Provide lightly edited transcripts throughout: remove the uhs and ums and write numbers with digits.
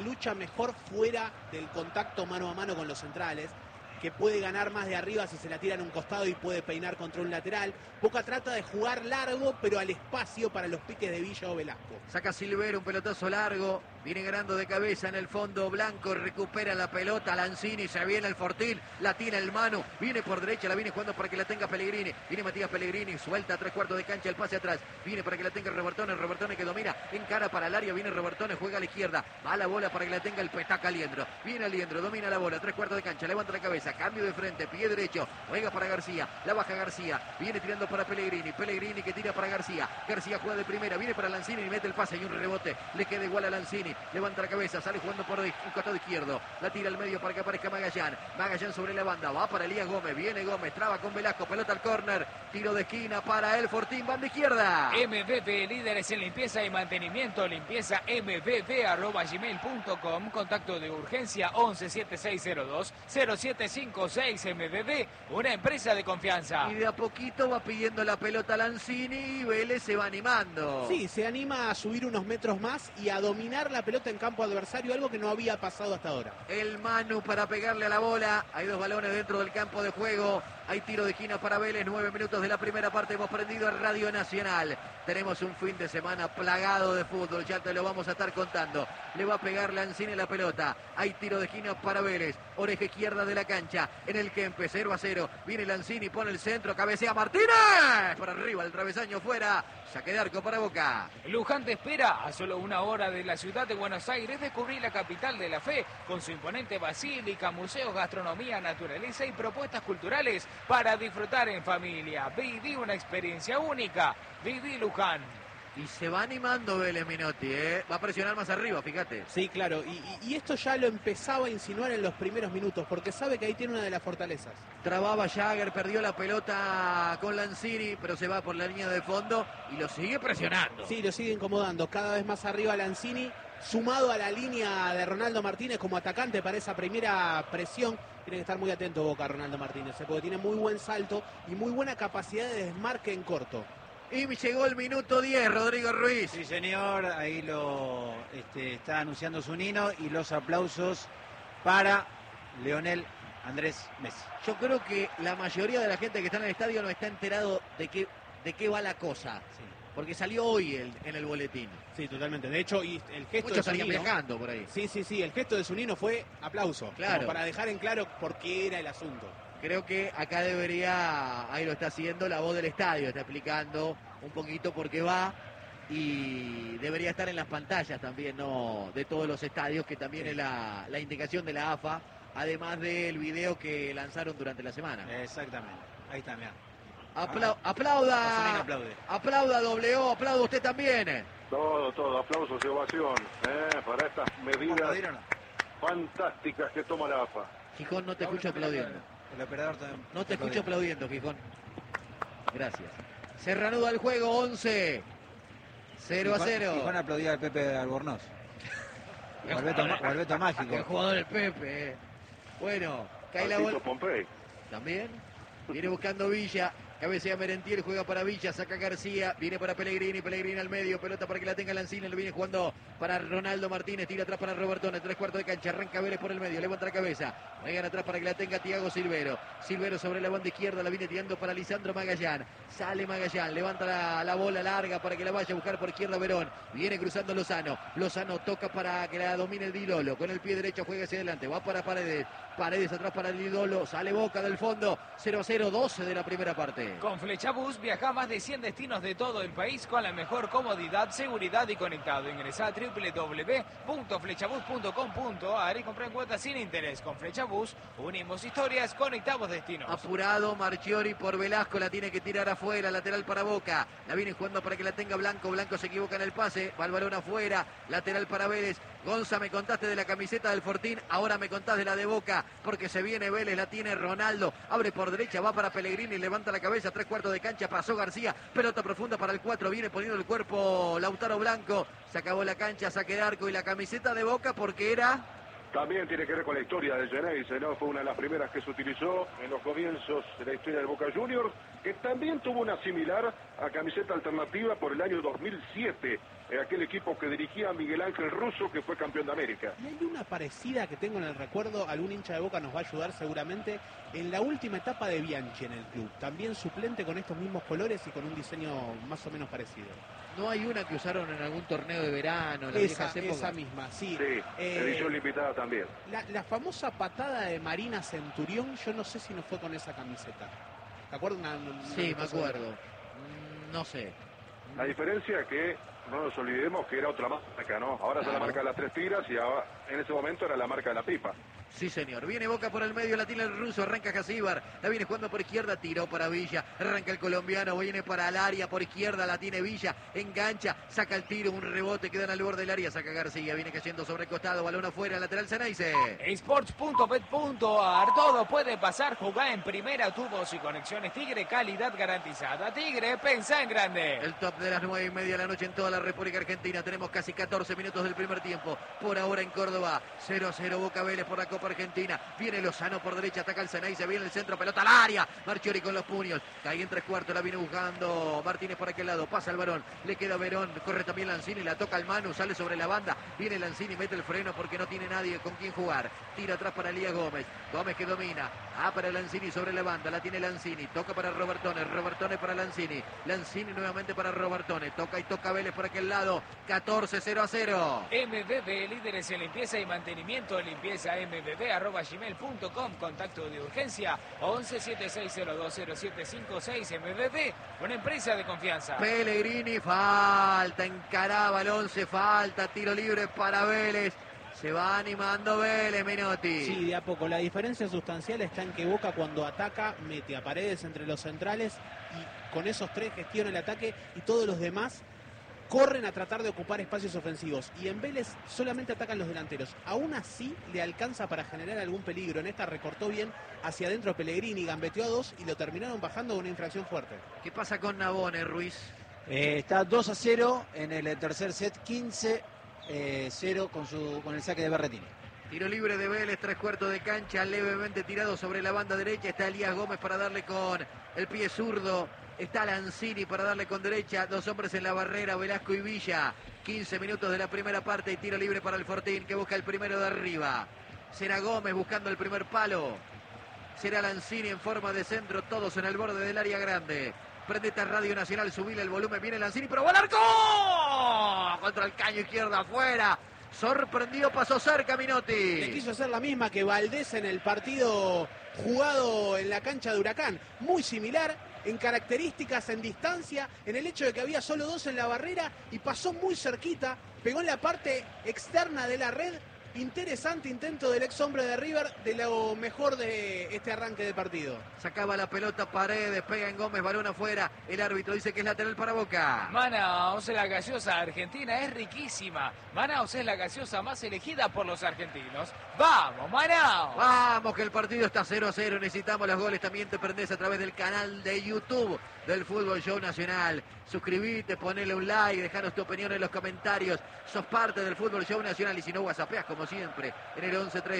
lucha mejor fuera del contacto mano a mano con los centrales, que puede ganar más de arriba si se la tira en un costado y puede peinar contra un lateral. Boca trata de jugar largo, pero al espacio para los piques de Villa o Velasco. Saca Silvero, un pelotazo largo, viene ganando de cabeza en el fondo Blanco, recupera la pelota, Lanzini, se viene el Fortín, la tira el Manu, viene por derecha, la viene jugando para que la tenga Pellegrini, viene Matías Pellegrini, suelta a 3/4 de cancha, el pase atrás, viene para que la tenga Robertone que domina, encara para el área, viene Robertone, juega a la izquierda, va la bola para que la tenga el Petaca Aliendro, viene Aliendro, domina la bola, 3/4 de cancha, levanta la cabeza, cambio de frente, pie derecho, juega para García, la baja García, viene tirando para Pellegrini, Pellegrini que tira para García, García juega de primera, viene para Lanzini y mete el pase y un rebote, le queda igual a Lanzini, levanta la cabeza, sale jugando por un costado izquierdo, la tira al medio para que aparezca Magallán, Magallán sobre la banda, va para Elías Gómez, viene Gómez, traba con Velasco, pelota al córner, tiro de esquina para el Fortín, banda izquierda. MBB, líderes en limpieza y mantenimiento, limpieza mbb@gmail.com, contacto de urgencia 117602-0756. MBB, una empresa de confianza. Y de a poquito va pidiendo la pelota Lanzini y Vélez se va animando. Sí, se anima a subir unos metros más y a dominar la pelota en campo adversario, algo que no había pasado hasta ahora. El Manu para pegarle a la bola, hay dos balones dentro del campo de juego, hay tiro de esquina para Vélez, 9 minutos de la primera parte, hemos prendido a Radio Nacional. Tenemos un fin de semana plagado de fútbol, ya te lo vamos a estar contando. Le va a pegar Lanzini la pelota, hay tiro de esquina para Vélez, oreja izquierda de la cancha, en el Kempe, 0-0, viene Lanzini, pone el centro, cabecea Martínez, por arriba el travesaño fuera, saque de arco para Boca. Luján te espera a solo 1 hora de la ciudad de Buenos Aires. Descubrí la capital de la fe con su imponente basílica, museos, gastronomía, naturaleza y propuestas culturales para disfrutar en familia. Viví una experiencia única. Viví Luján. Y se va animando Vélez Minotti, va a presionar más arriba, fíjate. Sí, claro, y esto ya lo empezaba a insinuar en los primeros minutos, porque sabe que ahí tiene una de las fortalezas. Trababa Jagger, perdió la pelota con Lanzini, pero se va por la línea de fondo y lo sigue presionando. Sí, lo sigue incomodando, cada vez más arriba Lanzini, sumado a la línea de Ronaldo Martínez como atacante para esa primera presión. Tiene que estar muy atento Boca, Ronaldo Martínez, porque tiene muy buen salto y muy buena capacidad de desmarque en corto. Y llegó el minuto 10, Rodrigo Ruiz. Sí, señor, ahí lo está anunciando Zunino y los aplausos para Lionel Andrés Messi. Yo creo que la mayoría de la gente que está en el estadio no está enterado de qué va la cosa. Sí. Porque salió hoy en el boletín. Sí, totalmente. De hecho, y el gesto Muchos de estarían Zunino, viajando por ahí. Sí, el gesto de Zunino fue aplauso. Claro. Como para dejar en claro por qué era el asunto. Creo que acá debería, ahí lo está haciendo la voz del estadio, está explicando un poquito por qué va y debería estar en las pantallas también, ¿no? De todos los estadios, que también es la indicación de la AFA, además del video que lanzaron durante la semana. Exactamente, ahí está, mirá. Aplauda, aplaude. aplauda W, aplauda usted también. Todo, aplausos y ovación para estas medidas ¿Lo no? fantásticas que toma la AFA. Gijón, no te escucho aplaudiendo. El operador también. No te escucho aplaudiendo, Gijón. Gracias. Se reanuda el juego, 11. 0-0. Gijón aplaudía al Pepe Albornoz. Alberto Mágico. El jugador el Pepe. Bueno, cae la Altito bola. Pompey. También. Viene buscando Villa. Cabecea Merentiel, juega para Villa, saca García, viene para Pellegrini, Pellegrini al medio, pelota para que la tenga Lanzini, lo viene jugando para Ronaldo Martínez, tira atrás para Robertone, 3/4 de cancha, arranca Vélez por el medio, levanta la cabeza, juegan atrás para que la tenga Thiago Silvero, Silvero sobre la banda izquierda, la viene tirando para Lisandro Magallán, sale Magallán, levanta la bola larga para que la vaya a buscar por izquierda Verón, viene cruzando Lozano, Lozano toca para que la domine Di Lolo, con el pie derecho juega hacia adelante, va para Paredes, Paredes atrás para Di Lolo, sale Boca del fondo, 0-0, 12 de la primera parte. Con Flechabús viaja a más de 100 destinos de todo el país con la mejor comodidad, seguridad y conectado. Ingresá a www.flechabús.com.ar y comprá en cuotas sin interés. Con Flechabús unimos historias, conectamos destinos. Apurado Marchiori por Velasco, la tiene que tirar afuera, lateral para Boca, la viene jugando para que la tenga Blanco, Blanco se equivoca en el pase, va el balón afuera, lateral para Vélez. Gonza, me contaste de la camiseta del Fortín, ahora me contás de la de Boca, porque se viene Vélez, la tiene Ronaldo, abre por derecha, va para Pellegrini, levanta la cabeza, 3/4 de cancha, pasó García, pelota profunda para el 4, viene poniendo el cuerpo Lautaro Blanco, se acabó la cancha, saque de arco y la camiseta de Boca porque era... También tiene que ver con la historia de Geneise, ¿no? Fue una de las primeras que se utilizó en los comienzos de la historia del Boca Juniors que también tuvo una similar a camiseta alternativa por el año 2007, aquel equipo que dirigía Miguel Ángel Russo, que fue campeón de América. Y hay una parecida que tengo en el recuerdo, algún hincha de Boca nos va a ayudar seguramente, en la última etapa de Bianchi en el club, también suplente con estos mismos colores y con un diseño más o menos parecido. ¿No hay una que usaron en algún torneo de verano, en las viejas épocas? Esa misma, sí. Sí, edición limitada también. La famosa patada de Marina Centurión, yo no sé si no fue con esa camiseta. ¿Te acuerdas? Sí, me acuerdo. No sé. La diferencia es que no nos olvidemos que era otra marca, ¿no? Ahora es la marca de las 3 tiras y ahora, en ese momento era la marca de la pipa. Sí, señor. Viene Boca por el medio, la tiene el ruso, arranca Jasíbar, la viene jugando por izquierda, tiró para Villa, arranca el colombiano, viene para el área, por izquierda la tiene Villa, engancha, saca el tiro, un rebote, quedan al borde del área, saca García, viene cayendo sobre el costado, balón afuera, lateral Ceneice. Sports.bet.ar, todo puede pasar, jugá en primera, tubos y conexiones Tigre, calidad garantizada. Tigre, pensá en grande. El top de las 9:30 de la noche en toda la República Argentina, tenemos casi 14 minutos del primer tiempo, por ahora en Córdoba, 0-0 Boca Vélez por la Copa Argentina, viene Lozano por derecha, ataca el Ceneice, viene el centro, pelota al área, Marchiori con los puños, cae en 3/4, la viene buscando Martínez por aquel lado, pasa el Barón, le queda Verón, corre también Lanzini, la toca al Manu, sale sobre la banda, viene Lanzini, mete el freno porque no tiene nadie con quien jugar, tira atrás para Elías Gómez, Gómez que domina, para Lanzini sobre la banda, la tiene Lanzini, toca para Robertone, Robertone para Lanzini, Lanzini nuevamente para Robertone, toca y toca Vélez por aquel lado, 14-0-0. MBB, líderes en limpieza y mantenimiento, limpieza mbb@gmail.com, contacto de urgencia 1176020756. MBB, una empresa de confianza. Pellegrini, falta, encaraba el 11, falta, tiro libre para Vélez. Se va animando Vélez, Menotti. Sí, de a poco. La diferencia sustancial está en que Boca cuando ataca mete a Paredes entre los centrales y con esos 3 gestiona el ataque y todos los demás corren a tratar de ocupar espacios ofensivos. Y en Vélez solamente atacan los delanteros. Aún así le alcanza para generar algún peligro. En esta recortó bien hacia adentro Pellegrini, gambeteó a 2 y lo terminaron bajando con una infracción fuerte. ¿Qué pasa con Nabone, Ruiz? Está 2-0 en el tercer set, 15-0 con el saque de Berretini. Tiro libre de Vélez, 3/4 de cancha, levemente tirado sobre la banda derecha. Está Elías Gómez para darle con el pie zurdo. Está Lanzini para darle con derecha. 2 hombres en la barrera, Velasco y Villa. 15 minutos de la primera parte y tiro libre para el Fortín que busca el primero de arriba. Será Gómez buscando el primer palo. Será Lanzini en forma de centro, todos en el borde del área grande. Prendete a Radio Nacional, subile el volumen, viene Lanzini, pero va al arco. Contra el caño izquierda afuera. Sorprendió, pasó cerca Minotti. Le quiso hacer la misma que Valdés en el partido jugado en la cancha de Huracán. Muy similar en características, en distancia, en el hecho de que había solo 2 en la barrera y pasó muy cerquita, pegó en la parte externa de la red. Interesante intento del ex hombre de River, de lo mejor de este arranque de partido. Sacaba la pelota Paredes, pega en Gómez, balón afuera. El árbitro dice que es lateral para Boca. Manaos, la gaseosa argentina es riquísima. Manaos es la gaseosa más elegida por los argentinos. ¡Vamos, Manaos! Vamos, que el partido está 0-0. Necesitamos los goles. También te prendés a través del canal de YouTube del Fútbol Show Nacional. Suscribite, ponele un like, dejanos tu opinión en los comentarios. Sos parte del Fútbol Show Nacional y si no, whatsappeás como siempre en el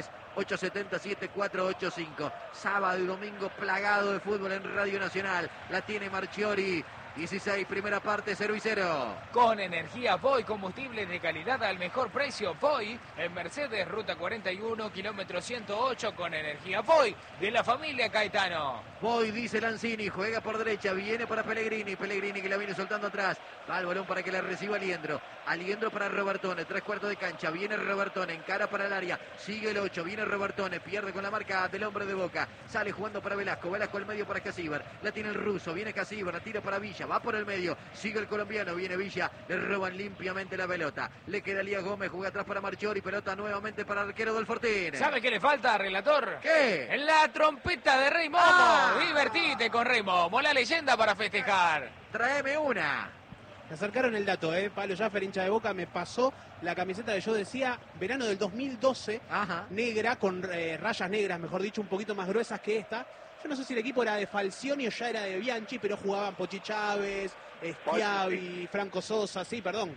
11-3-870-7485. Sábado y domingo plagado de fútbol en Radio Nacional. La tiene Marchiori. 16, primera parte, 0-0. Con energía Voy, combustibles de calidad al mejor precio. Voy en Mercedes, ruta 41, kilómetro 108, con energía Voy, de la familia Caetano. Voy, dice Lanzini, juega por derecha, viene para Pellegrini. Pellegrini que la viene soltando atrás. Va el balón para que la reciba Aliendro. Aliendro para Robertone, 3/4 de cancha. Viene Robertone, encara para el área. Sigue el 8, viene Robertone, pierde con la marca del hombre de Boca. Sale jugando para Velasco. Velasco al medio para Casíbar. La tiene el ruso, viene Casíbar, la tira para Villa. Va por el medio, sigue el colombiano, viene Villa, le roban limpiamente la pelota. Le queda Elías Gómez, juega atrás para Marchiori, pelota nuevamente para el arquero del Fortín. ¿Sabe qué le falta, relator? ¿Qué? La trompeta de Rey Momo. Divertite con Rey Momo, la leyenda para festejar. Tráeme una. Me acercaron el dato, Pablo Jaffer, hincha de Boca, me pasó la camiseta que yo decía, verano del 2012, Ajá. negra, con rayas negras, mejor dicho, un poquito más gruesas que esta. Yo no sé si el equipo era de Falcioni o ya era de Bianchi, pero jugaban Pochi Chávez, Schiavi, Franco Sosa, sí, perdón.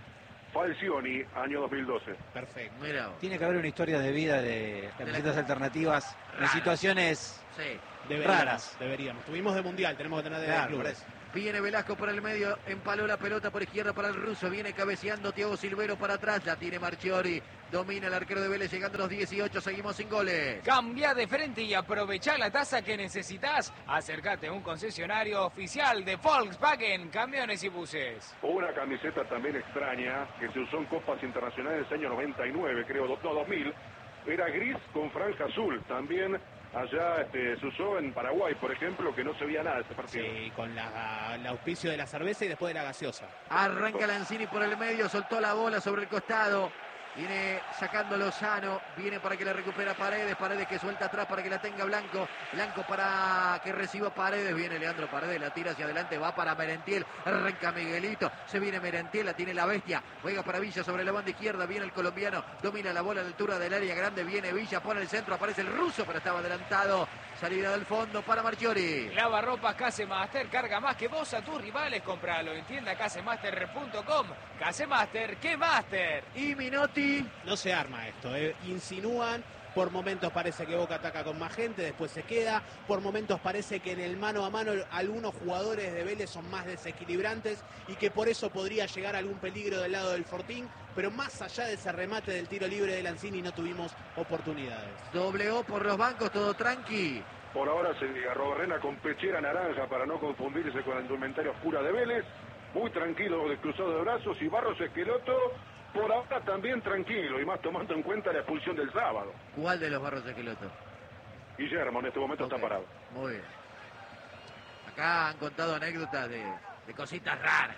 Falcioni, año 2012. Perfecto. Mira, Tiene que haber una historia de vida de camisetas alternativas en Raras. situaciones sí. raras. Deberíamos. Tuvimos de mundial, tenemos que tener de Claro, clubes. Viene Velasco por el medio, empaló la pelota por izquierda para el ruso, viene cabeceando Thiago Silvero para atrás, la tiene Marchiori, domina el arquero de Vélez llegando a los 18, seguimos sin goles. Cambia de frente y aprovechá la tasa que necesitas. Acércate a un concesionario oficial de Volkswagen, camiones y buses. Una camiseta también extraña que se usó en Copas Internacionales del año 99, creo, no, 2000. Era gris con franja azul. También allá se usó en Paraguay, por ejemplo, que no se veía nada de ese partido. Sí, con el auspicio de la cerveza y después de la gaseosa. Arranca Lanzini por el medio, soltó la bola sobre el costado. Viene sacando Lozano, viene para que la recupera Paredes, Paredes que suelta atrás para que la tenga Blanco, Blanco para que reciba Paredes, viene Leandro Paredes, la tira hacia adelante, va para Merentiel, arranca Miguelito, se viene Merentiel, la tiene la bestia, juega para Villa sobre la banda izquierda, viene el colombiano, domina la bola a la altura del área grande, viene Villa, pone el centro, aparece el ruso, pero estaba adelantado, salida del fondo para Marchiori. Lavarropas Casemaster, carga más que vos a tus rivales, compralo en tienda casemaster.com. Casemaster, ¿qué master? Y Minotti. No se arma esto, insinúan, por momentos parece que Boca ataca con más gente, después se queda, por momentos parece que en el mano a mano algunos jugadores de Vélez son más desequilibrantes y que por eso podría llegar algún peligro del lado del Fortín, pero más allá de ese remate del tiro libre de Lanzini no tuvimos oportunidades. Dobleó por los bancos, todo tranqui. Por ahora se agarró Barrena con pechera naranja para no confundirse con la indumentaria oscura de Vélez. Muy tranquilo, de cruzado de brazos, y Barros Esqueloto por ahora también tranquilo, y más tomando en cuenta la expulsión del sábado. ¿Cuál de los Barros Esqueloto? Guillermo en este momento Ok, está parado. Muy bien. Acá han contado anécdotas de cositas raras,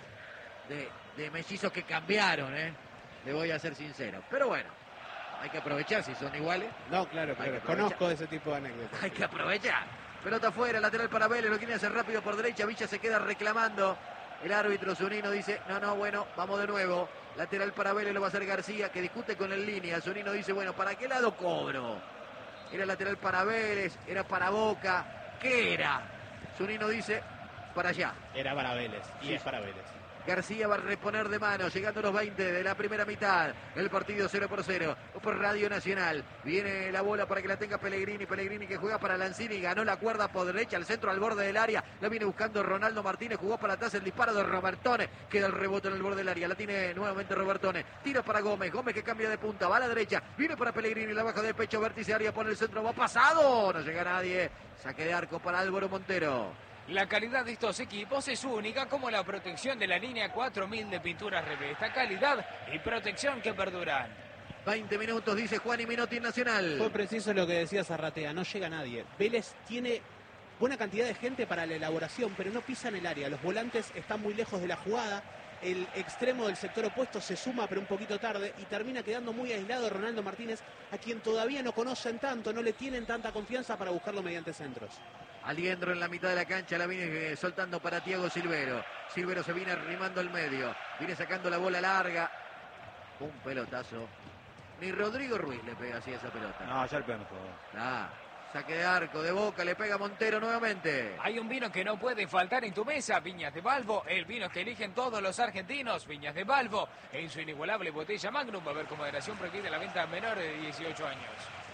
de mellizos que cambiaron, le voy a ser sincero. Pero bueno, hay que aprovechar si son iguales. No, claro, Hay que conozco ese tipo de anécdotas. Hay que aprovechar. Pelota afuera, lateral para Vélez, lo quiere hacer rápido por derecha, Villa se queda reclamando. El árbitro Zunino dice, no, bueno, vamos de nuevo. Lateral para Vélez lo va a hacer García, que discute con el línea. Zunino dice, bueno, ¿para qué lado cobro? Era lateral para Vélez, era para Boca. ¿Qué era? Zunino dice, para allá. Era para Vélez, y Sí. es para Vélez. García va a reponer de mano, llegando a los 20 de la primera mitad. El partido 0-0 por Radio Nacional. Viene la bola para que la tenga Pellegrini. Pellegrini que juega para Lanzini. Ganó la cuerda por derecha, al centro, al borde del área. La viene buscando Ronaldo Martínez. Jugó para atrás el disparo de Robertone. Queda el rebote en el borde del área. La tiene nuevamente Robertone. Tira para Gómez. Gómez que cambia de punta. Va a la derecha. Viene para Pellegrini. La baja de pecho. Vértice área. Pone el centro. Va pasado. No llega nadie. Saque de arco para Álvaro Montero. La calidad de estos equipos es única, como la protección de la línea 4000 de pinturas Revesta. Calidad y protección que perduran. 20 minutos, dice Juan y Minotti en Nacional. Fue preciso lo que decía Zarratea, no llega nadie. Vélez tiene buena cantidad de gente para la elaboración, pero no pisan el área. Los volantes están muy lejos de la jugada. El extremo del sector opuesto se suma, pero un poquito tarde, y termina quedando muy aislado Ronaldo Martínez, a quien todavía no conocen tanto, no le tienen tanta confianza para buscarlo mediante centros. Aliendro en la mitad de la cancha, la viene soltando para Thiago Silvero. Silvero se viene arrimando al medio, viene sacando la bola larga. Un pelotazo. Ni Rodrigo Ruiz le pega así esa pelota. No, ya el pegamos todo. Saque de arco, de Boca, le pega Montero nuevamente. Hay un vino que no puede faltar en tu mesa, Viñas de Balbo, el vino que eligen todos los argentinos, Viñas de Balbo, en su inigualable botella Magnum, va a haber con moderación prohibida la venta a menores de 18 años.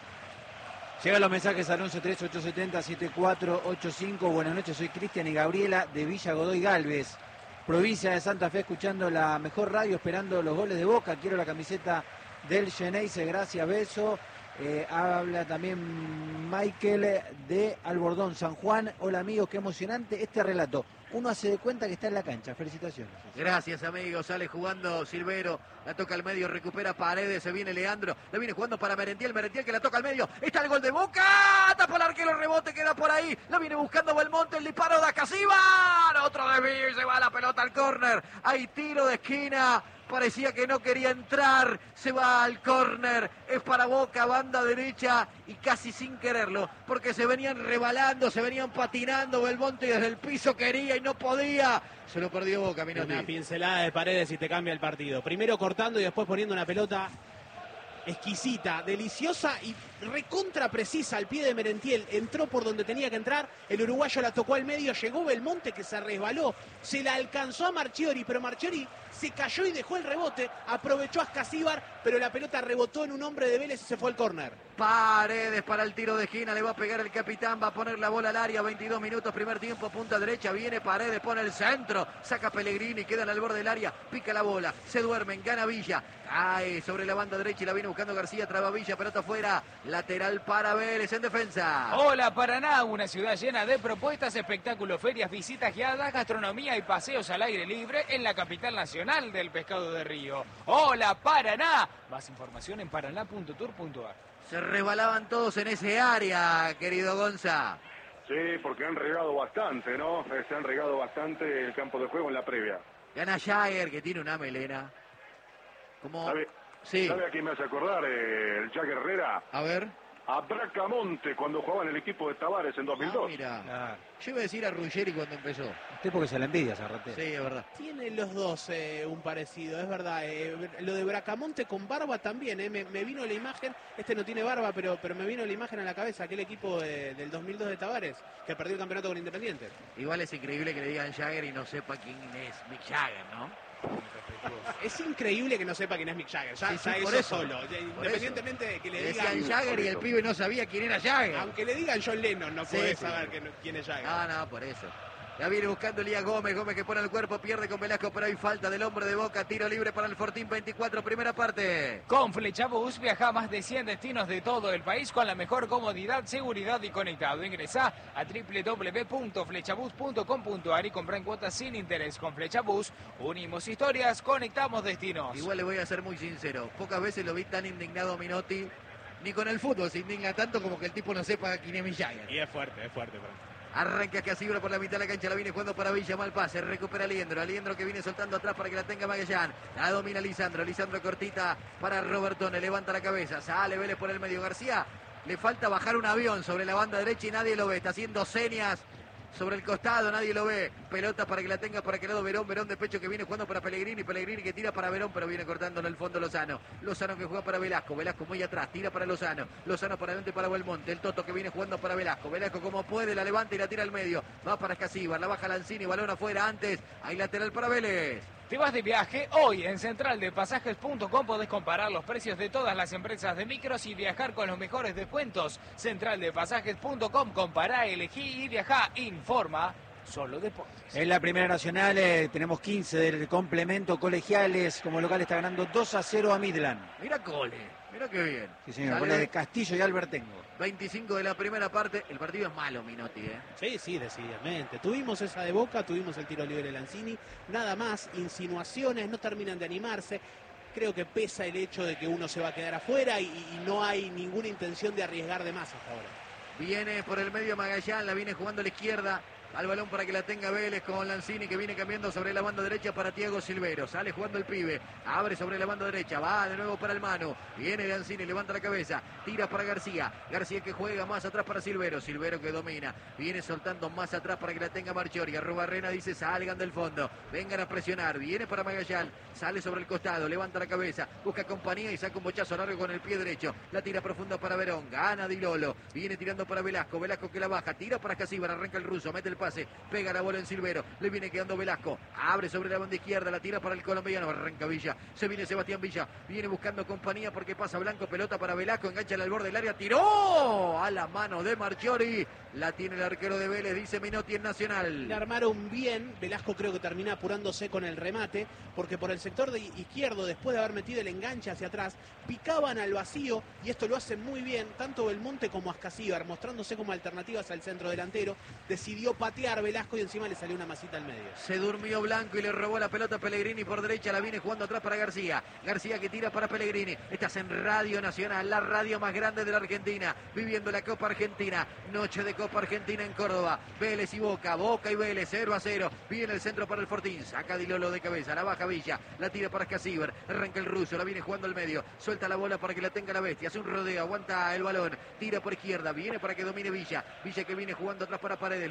Llegan los mensajes al 11 3870 7485. Buenas noches, soy Cristian y Gabriela de Villa Godoy Galvez, provincia de Santa Fe, escuchando la mejor radio, esperando los goles de Boca. Quiero la camiseta del Geneise, gracias, beso. Habla también Michael de Albordón, San Juan. Hola amigos, qué emocionante este relato. Uno hace de cuenta que está en la cancha. Felicitaciones. Gracias amigos, sale jugando Silvero, la toca al medio, recupera Paredes, se viene Leandro, la viene jugando para Merentiel, Merentiel que la toca al medio, está el gol de Boca, tapa el arquero, rebote, queda por ahí, la viene buscando Belmonte, el disparo de Acasíbar, otro desvío y se va la pelota al córner, hay tiro de esquina. Parecía que no quería entrar, se va al córner, es para Boca, banda derecha y casi sin quererlo, porque se venían rebalando, se venían patinando, Belmonte desde el piso quería y no podía, se lo perdió Boca, Minotti. Una pincelada de Paredes y te cambia el partido. Primero cortando y después poniendo una pelota exquisita, deliciosa y recontra precisa al pie de Merentiel. Entró por donde tenía que entrar, el uruguayo la tocó al medio, llegó Belmonte que se resbaló, se la alcanzó a Marchiori, pero Marchiori se cayó y dejó el rebote, aprovechó a Ascasíbar, pero la pelota rebotó en un hombre de Vélez y se fue al córner. Paredes para el tiro de esquina, le va a pegar el capitán, va a poner la bola al área, 22 minutos, primer tiempo, punta derecha, viene Paredes, pone el centro, saca Pellegrini, quedan al borde del área, pica la bola, se duermen, gana Villa, cae sobre la banda derecha y la viene buscando García, traba Villa, pelota afuera, lateral para Vélez en defensa. Hola Paraná, una ciudad llena de propuestas, espectáculos, ferias, visitas guiadas, gastronomía y paseos al aire libre en la capital nacional del pescado de río. Hola Paraná, más información en paraná.tour.ar. Se resbalaban todos en ese área, querido Gonza. Sí, porque han regado bastante, ¿no? Se han regado bastante el campo de juego en la previa. Gana Jagger, que tiene una melena. Como... ¿Sabe, Sí. ¿Sabe a quién me hace acordar el Jagger Herrera? A ver. A Bracamonte cuando jugaba en el equipo de Tavares en 2002. Mira. Claro. Yo iba a decir a Ruggeri cuando empezó. Usted porque se la envidia, Zarratea. Sí, es verdad. Tienen los dos un parecido, es verdad. Lo de Bracamonte con barba también, me vino la imagen, este no tiene barba, pero me vino la imagen a la cabeza, aquel equipo del 2002 de Tavares, que perdió el campeonato con Independiente. Igual es increíble que le digan Jagger y no sepa quién es Mick Jagger, ¿no? Es increíble que no sepa quién es Mick Jagger, ya, Sí, sí, ya por eso eso. solo, independientemente de que le Decían digan, Jagger y el pibe no sabía quién era Jagger. aunque le digan John Lennon, no Sí, podés sí. saber quién es Jagger. No, por eso. La viene buscando Elías Gómez, Gómez que pone el cuerpo, pierde con Velasco, pero hay falta del hombre de Boca, tiro libre para el Fortín, 24, primera parte. Con Flechabús viaja a más de 100 destinos de todo el país con la mejor comodidad, seguridad y conectado. Ingresá a www.flechabus.com.ar y compra en cuotas sin interés. Con Flechabús unimos historias, conectamos destinos. Igual le voy a ser muy sincero, pocas veces lo vi tan indignado a Minotti, ni con el fútbol se indigna tanto como que el tipo no sepa quién es Mick Jagger. Y es fuerte, pero... Arranca Casibra por la mitad de la cancha, la viene jugando para Villa, mal pase, recupera Aliendro que viene soltando atrás para que la tenga Magallán, la domina Lisandro cortita para Robertone, levanta la cabeza, sale Vélez por el medio, García, le falta bajar un avión sobre la banda derecha y nadie lo ve, está haciendo señas sobre el costado, nadie lo ve, pelota para que la tenga para aquel lado Verón de pecho que viene jugando para Pellegrini que tira para Verón, pero viene cortando en el fondo Lozano que juega para Velasco muy atrás, tira para Lozano para adelante para Belmonte, el Toto que viene jugando para Velasco como puede, la levanta y la tira al medio, va para Escasíbar, la baja Lanzini, balón afuera antes, hay lateral para Vélez. ¿Te vas de viaje? Hoy en centraldepasajes.com podés comparar los precios de todas las empresas de micros y viajar con los mejores descuentos. Centraldepasajes.com, compará, elegí y viajá. Informa, solo deportes. En la Primera Nacional tenemos 15 del complemento colegiales. Como local está ganando 2-0 a Midland. Mira Cole, mira qué bien. Sí, señor. Sale Goles de Castillo y Albertengo. 25 de la primera parte, el partido es malo, Minotti, Sí, decididamente. Tuvimos esa de Boca, tuvimos el tiro libre de Lanzini, nada más, insinuaciones, no terminan de animarse. Creo que pesa el hecho de que uno se va a quedar afuera y no hay ninguna intención de arriesgar de más hasta ahora. Viene por el medio Magallán, la viene jugando a la izquierda. Al balón para que la tenga Vélez con Lanzini que viene cambiando sobre la banda derecha para Thiago Silvero. Sale jugando el pibe. Abre sobre la banda derecha. Va de nuevo para el Manu. Viene Lanzini, levanta la cabeza. Tira para García. García que juega más atrás para Silvero. Silvero que domina. Viene soltando más atrás para que la tenga Marchiori. Arrobarrena dice salgan del fondo. Vengan a presionar. Viene para Magallán. Sale sobre el costado. Levanta la cabeza. Busca compañía y saca un bochazo largo con el pie derecho. La tira profunda para Verón. Gana Di Lolo. Viene tirando para Velasco. Velasco que la baja. Tira para Casíbar. Arranca el ruso. Mete el pase, pega la bola en Silvero, le viene quedando Velasco, abre sobre la banda izquierda, la tira para el colombiano, arranca Villa, se viene Sebastián Villa, viene buscando compañía porque pasa Blanco, pelota para Velasco, engancha al borde del área, tiró a la mano de Marchiori, la tiene el arquero de Vélez, dice Minotti en Nacional. Le armaron bien, Velasco creo que termina apurándose con el remate, porque por el sector de izquierdo, después de haber metido el enganche hacia atrás, picaban al vacío, y esto lo hacen muy bien, tanto Belmonte como Ascasíbar, mostrándose como alternativas al centro delantero, decidió patear Velasco y encima le salió una masita al medio. Se durmió Blanco y le robó la pelota a Pellegrini por derecha, la viene jugando atrás para García. García que tira para Pellegrini. Estás en Radio Nacional, la radio más grande de la Argentina, viviendo la Copa Argentina. Noche de Copa Argentina en Córdoba. Vélez y Boca, Boca y Vélez, 0-0. Viene el centro para el Fortín, saca Di Lolo de cabeza, la baja Villa, la tira para Casíbar, arranca el ruso, la viene jugando al medio, suelta la bola para que la tenga la bestia, hace un rodeo, aguanta el balón, tira por izquierda, viene para que domine Villa. Villa que viene jugando atrás para Paredes, lo presiona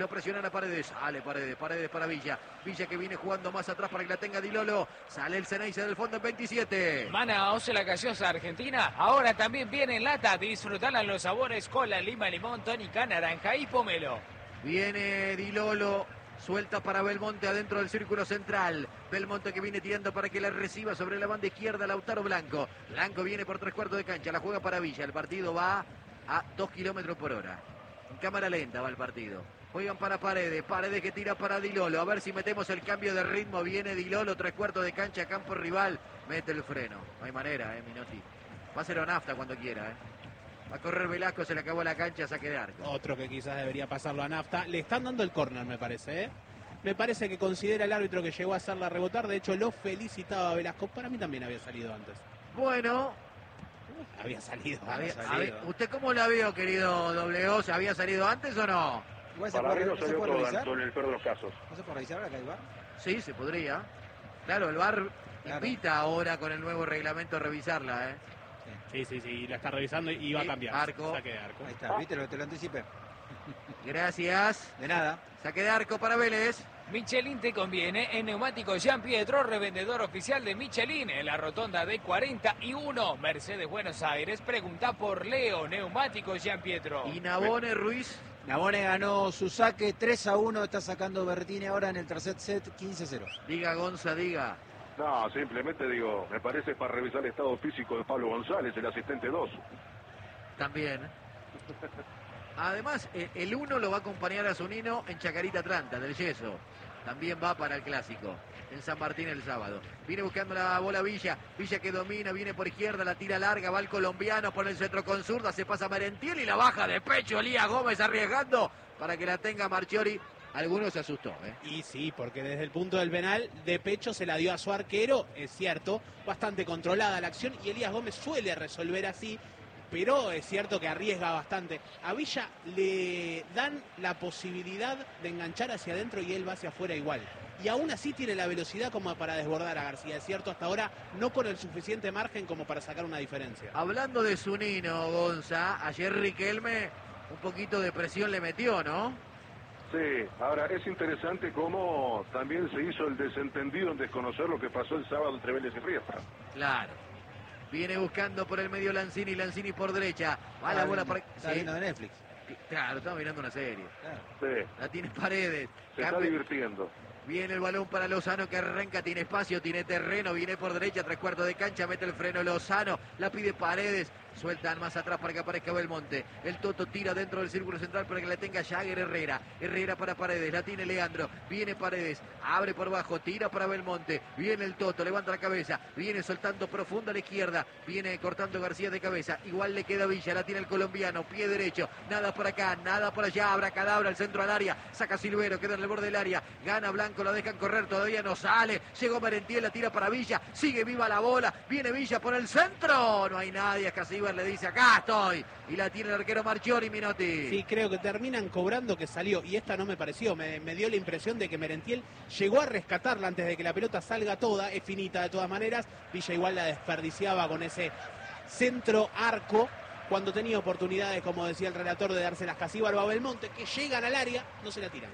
para Paredes. Sale Paredes para Villa. Villa que viene jugando más atrás para que la tenga Di Lolo. Sale el Ceneice del fondo en 27. Manaos, la gaseosa argentina. Ahora también viene en lata. Disfrutarán los sabores cola, lima, limón, tónica, naranja y pomelo. Viene Di Lolo. Suelta para Belmonte adentro del círculo central. Belmonte que viene tirando para que la reciba sobre la banda izquierda Lautaro Blanco. Blanco viene por 3/4 de cancha. La juega para Villa. El partido va a 2 kilómetros por hora. En cámara lenta va el partido. Juegan para Paredes. Paredes que tira para Di Lolo. A ver si metemos el cambio de ritmo. Viene Di Lolo, 3/4 de cancha, campo rival. Mete el freno. No hay manera, Minotti. Va a ser nafta cuando quiera, Va a correr Velasco, se le acabó la cancha, saque de arco. Otro que quizás debería pasarlo a nafta. Le están dando el córner, me parece, Me parece que considera el árbitro que llegó a hacerla rebotar. De hecho, lo felicitaba a Velasco. Para mí también había salido antes. Bueno. Había salido. ¿Usted cómo la vio, querido W? ¿Se había salido antes o no? Para mí no salió todo en el peor de los casos. ¿No se puede revisar ahora que hay VAR? Sí, se podría. Claro, el VAR invita ahora con el nuevo reglamento a revisarla, Sí, la está revisando y va a cambiar. Arco. Saque de arco. Ahí está, ¿viste? Te lo anticipé. Gracias. De nada. Saque de arco para Vélez. Michelin te conviene. En Neumáticos Jean Pietro, revendedor oficial de Michelin en la rotonda de 41 Mercedes Buenos Aires. Pregunta por Leo. Neumáticos Jean Pietro. Y Nabone Ruiz. Nabone ganó su saque 3-1. Está sacando Bertini ahora en el tercer set 15-0. Diga Gonza, diga. No, simplemente digo, me parece para revisar el estado físico de Pablo González, el asistente 2. También. Además, el 1 lo va a acompañar a Zunino en Chacarita Atlanta, del Yeso. También va para el Clásico, en San Martín el sábado. Viene buscando la bola Villa. Villa que domina, viene por izquierda, la tira larga, va el colombiano por el centro con zurda, se pasa Merentiel y la baja de pecho Elías Gómez arriesgando para que la tenga Marchiori. Algunos se asustó, Y sí, porque desde el punto del penal, de pecho se la dio a su arquero, es cierto, bastante controlada la acción y Elías Gómez suele resolver así, pero es cierto que arriesga bastante. A Villa le dan la posibilidad de enganchar hacia adentro y él va hacia afuera igual. Y aún así tiene la velocidad como para desbordar a García, es cierto, hasta ahora no con el suficiente margen como para sacar una diferencia. Hablando de Zunino, Gonza, ayer Riquelme un poquito de presión le metió, ¿no? Sí, ahora es interesante cómo también se hizo el desentendido en desconocer lo que pasó el sábado entre Vélez y Riestra. Claro. Viene buscando por el medio Lanzini por derecha. Va la bola para... Está viendo de Netflix. Claro, estamos mirando una serie. Claro. Sí, La tiene Paredes. se está divirtiendo. Viene el balón para Lozano que arranca, tiene espacio, tiene terreno, viene por derecha, 3/4 de cancha, mete el freno Lozano, la pide Paredes, sueltan más atrás para que aparezca Belmonte. El Toto tira dentro del círculo central para que la tenga Jagger Herrera. Herrera para Paredes, la tiene Leandro, viene Paredes, abre por bajo, tira para Belmonte, viene el Toto, levanta la cabeza, viene soltando profunda a la izquierda, viene cortando García de cabeza, igual le queda Villa, la tiene el colombiano, pie derecho, nada por acá, nada por allá, abracadabra, el centro al área, saca Silvero, queda en el borde del área, gana Blanco, lo dejan correr, todavía no sale, llegó Merentiel, la tira para Villa, sigue viva la bola, viene Villa por el centro, no hay nadie, Casibar le dice acá estoy, y la tiene el arquero Marchiori, Minotti. Sí, creo que terminan cobrando que salió, y esta no me pareció, me dio la impresión de que Merentiel llegó a rescatarla antes de que la pelota salga toda, es finita de todas maneras, Villa igual la desperdiciaba con ese centro arco, cuando tenía oportunidades, como decía el relator, de dárselas Casíbaro a Belmonte, que llegan al área, no se la tiran.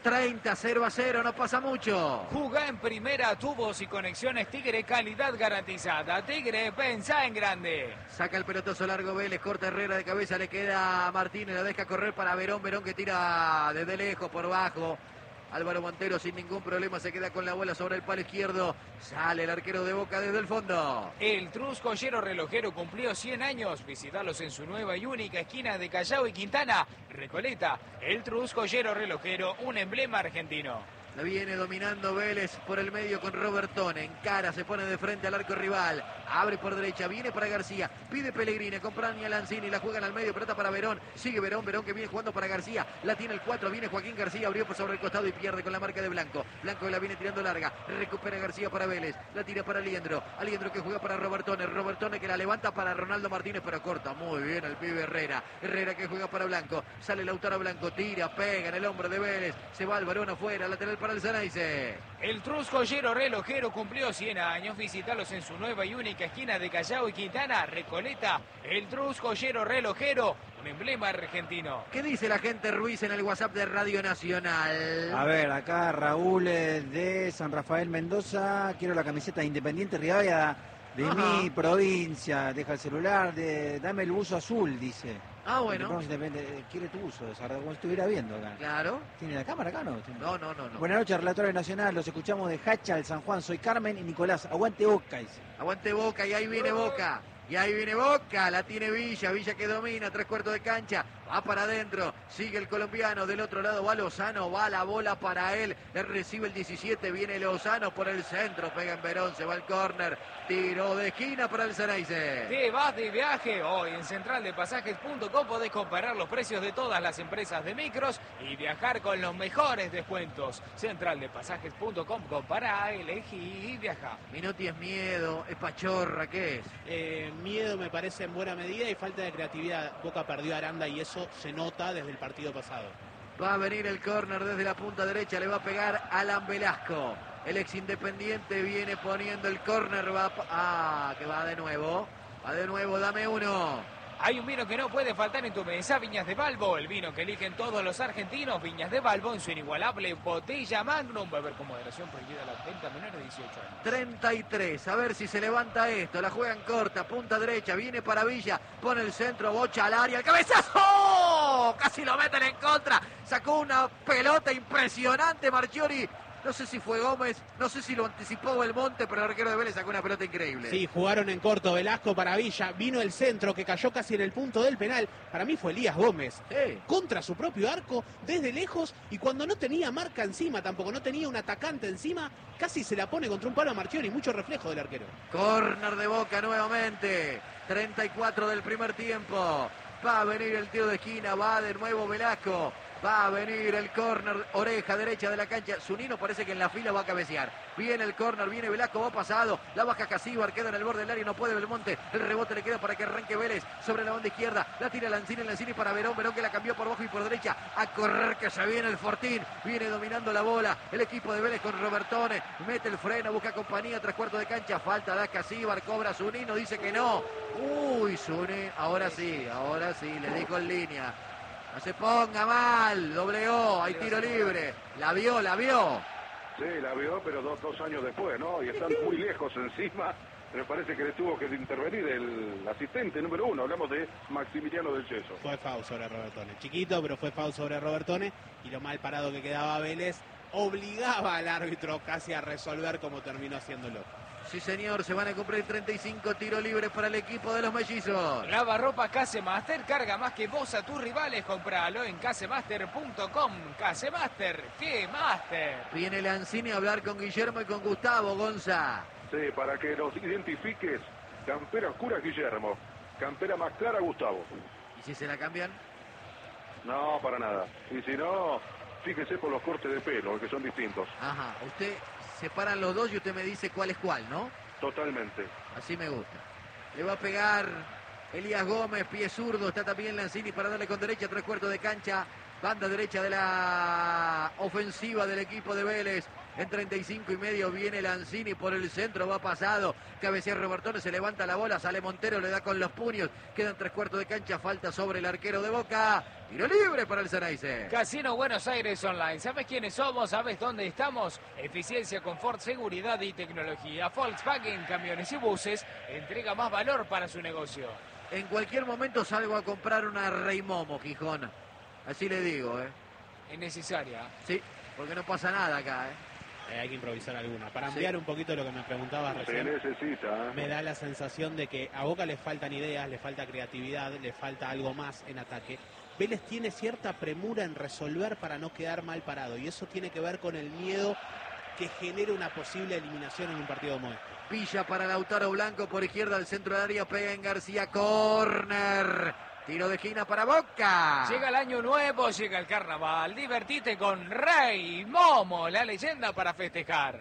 30-0-0, no pasa mucho. Jugá en primera, tubos y conexiones Tigre, calidad garantizada. Tigre, pensá en grande. Saca el pelotazo largo Vélez, corta Herrera de cabeza, le queda a Martínez, la deja correr para Verón, Verón que tira desde lejos por bajo. Álvaro Montero sin ningún problema se queda con la bola sobre el palo izquierdo. Sale el arquero de Boca desde el fondo. El Trus Joyero Relojero cumplió 100 años. Visitalos en su nueva y única esquina de Callao y Quintana. Recoleta, el Trus Joyero Relojero, un emblema argentino. La viene dominando Vélez por el medio con Robertone. Encara, se pone de frente al arco rival. Abre por derecha, viene para García. Pide Pellegrini, acompaña a Lanzini. La juegan al medio, pelota para Verón. Sigue Verón, Verón que viene jugando para García. La tiene el 4, viene Joaquín García. Abrió por sobre el costado y pierde con la marca de Blanco. Blanco la viene tirando larga. Recupera García para Vélez. La tira para Aliendro. Aliendro que juega para Robertone. Robertone que la levanta para Ronaldo Martínez, pero corta muy bien el pibe Herrera. Herrera que juega para Blanco. Sale Lautaro Blanco, tira, pega en el hombro de Vélez. Se va el Verón afuera, lateral para para el Ceneice. El Truscollero relojero cumplió 100 años. Visítalos en su nueva y única esquina de Callao y Quintana, Recoleta. El Truscollero relojero, un emblema argentino. ¿Qué dice la gente Ruiz en el WhatsApp de Radio Nacional? A ver, acá Raúl de San Rafael Mendoza. Quiero la camiseta de Independiente Rivadavia de mi provincia. Deja el celular, dame el buzo azul, dice. Ah, bueno. Quiere tu uso, como estuviera viendo acá. Claro. ¿Tiene la cámara acá, no? No. Buenas noches, Relatores Nacional. Los escuchamos de Hacha, el San Juan. Soy Carmen y Nicolás. Aguante Boca, dice. Aguante Boca, y ahí viene Boca. Y ahí viene Boca, la tiene Villa que domina, 3/4 de cancha, va para adentro, sigue el colombiano, del otro lado va Lozano, va la bola para él, le recibe el 17, viene Lozano por el centro, pega en Verón, se va al córner, tiro de esquina para el Ceneice. Te vas de viaje, hoy en centraldepasajes.com podés comparar los precios de todas las empresas de micros y viajar con los mejores descuentos. Centraldepasajes.com, compará, elegí y viaja. Minotti es miedo, es pachorra, ¿qué es? Miedo me parece en buena medida y falta de creatividad. Boca perdió a Aranda y eso se nota desde el partido pasado. Va a venir el córner desde la punta derecha, le va a pegar Alan Velasco. El ex Independiente viene poniendo el córner, que va de nuevo, dame uno. Hay un vino que no puede faltar en tu mesa, Viñas de Balbo, el vino que eligen todos los argentinos. Viñas de Balbo en su inigualable botella Magnum. Beber con moderación, prohibida la venta a menores de 18 años. 33, a ver si se levanta esto, la juegan corta, punta derecha, viene para Villa, pone el centro, bocha al área, el cabezazo, casi lo meten en contra, sacó una pelota impresionante Marchiori. No sé si fue Gómez, no sé si lo anticipó Belmonte, pero el arquero de Vélez sacó una pelota increíble. Sí, jugaron en corto, Velasco para Villa, vino el centro que cayó casi en el punto del penal. Para mí fue Elías Gómez, contra su propio arco, desde lejos, y cuando no tenía marca encima, tampoco no tenía un atacante encima, casi se la pone contra un palo a Marchioni, mucho reflejo del arquero. Córner de Boca nuevamente, 34 del primer tiempo. Va a venir el tiro de esquina, va de nuevo Velasco. Va a venir el córner, oreja derecha de la cancha. Zunino parece que en la fila va a cabecear. Viene el córner, viene Velasco, va pasado. La baja Casíbar, queda en el borde del área, no puede Belmonte. El rebote le queda para que arranque Vélez sobre la banda izquierda. La tira Lanzini para Verón. Verón que la cambió por bajo y por derecha. A correr que se viene el Fortín. Viene dominando la bola. El equipo de Vélez con Robertone. Mete el freno, busca compañía, 3/4 de cancha. Falta da Casíbar, cobra Zunino, dice que no. Uy, Zunino, ahora sí, le dijo en línea. No se ponga mal, doblegó, hay tiro libre. La vio. Sí, la vio, pero dos años después, ¿no? Y están muy lejos encima. Me parece que le tuvo que intervenir el asistente número 1. Hablamos de Maximiliano del Yeso. Fue foul sobre Robertone. Chiquito, pero fue foul sobre Robertone. Y lo mal parado que quedaba Vélez obligaba al árbitro casi a resolver como terminó haciéndolo. Sí, señor, se van a cumplir 35 tiros libres para el equipo de los mellizos. Lavarropa Casemaster, carga más que vos a tus rivales, compralo en casemaster.com. Casemaster, ¿qué Master? Viene Lanzini a hablar con Guillermo y con Gustavo, Gonza. Sí, para que los identifiques, campera oscura Guillermo, campera más clara Gustavo. ¿Y si se la cambian? No, para nada. Y si no, fíjese por los cortes de pelo, que son distintos. Ajá, usted separan los dos y usted me dice cuál es cuál, ¿no? Totalmente. Así me gusta. Le va a pegar Elías Gómez, pie zurdo, está también Lanzini para darle con derecha, 3/4 de cancha, banda derecha de la ofensiva del equipo de Vélez. En 35 y medio viene Lanzini por el centro, va pasado, cabecea Robertone, se levanta la bola, sale Montero, le da con los puños, quedan 3/4 de cancha, falta sobre el arquero de Boca, tiro libre para el Ceneice. Casino Buenos Aires Online, ¿sabes quiénes somos? ¿Sabes dónde estamos? Eficiencia, confort, seguridad y tecnología. Volkswagen, camiones y buses, entrega más valor para su negocio. En cualquier momento salgo a comprar una Rey Momo, Gijón, así le digo, Es necesaria. Sí, porque no pasa nada acá, Hay que improvisar alguna. Para ampliar un poquito lo que me preguntabas Se recién, necesita. me da la sensación de que a Boca le faltan ideas, le falta creatividad, le falta algo más en ataque. Vélez tiene cierta premura en resolver para no quedar mal parado, y eso tiene que ver con el miedo que genere una posible eliminación en un partido como este. Villa para Lautaro Blanco por izquierda al centro del área, pega en García, córner. Tiro de esquina para Boca. Llega el año nuevo, llega el carnaval. Divertite con Rey Momo, la leyenda para festejar.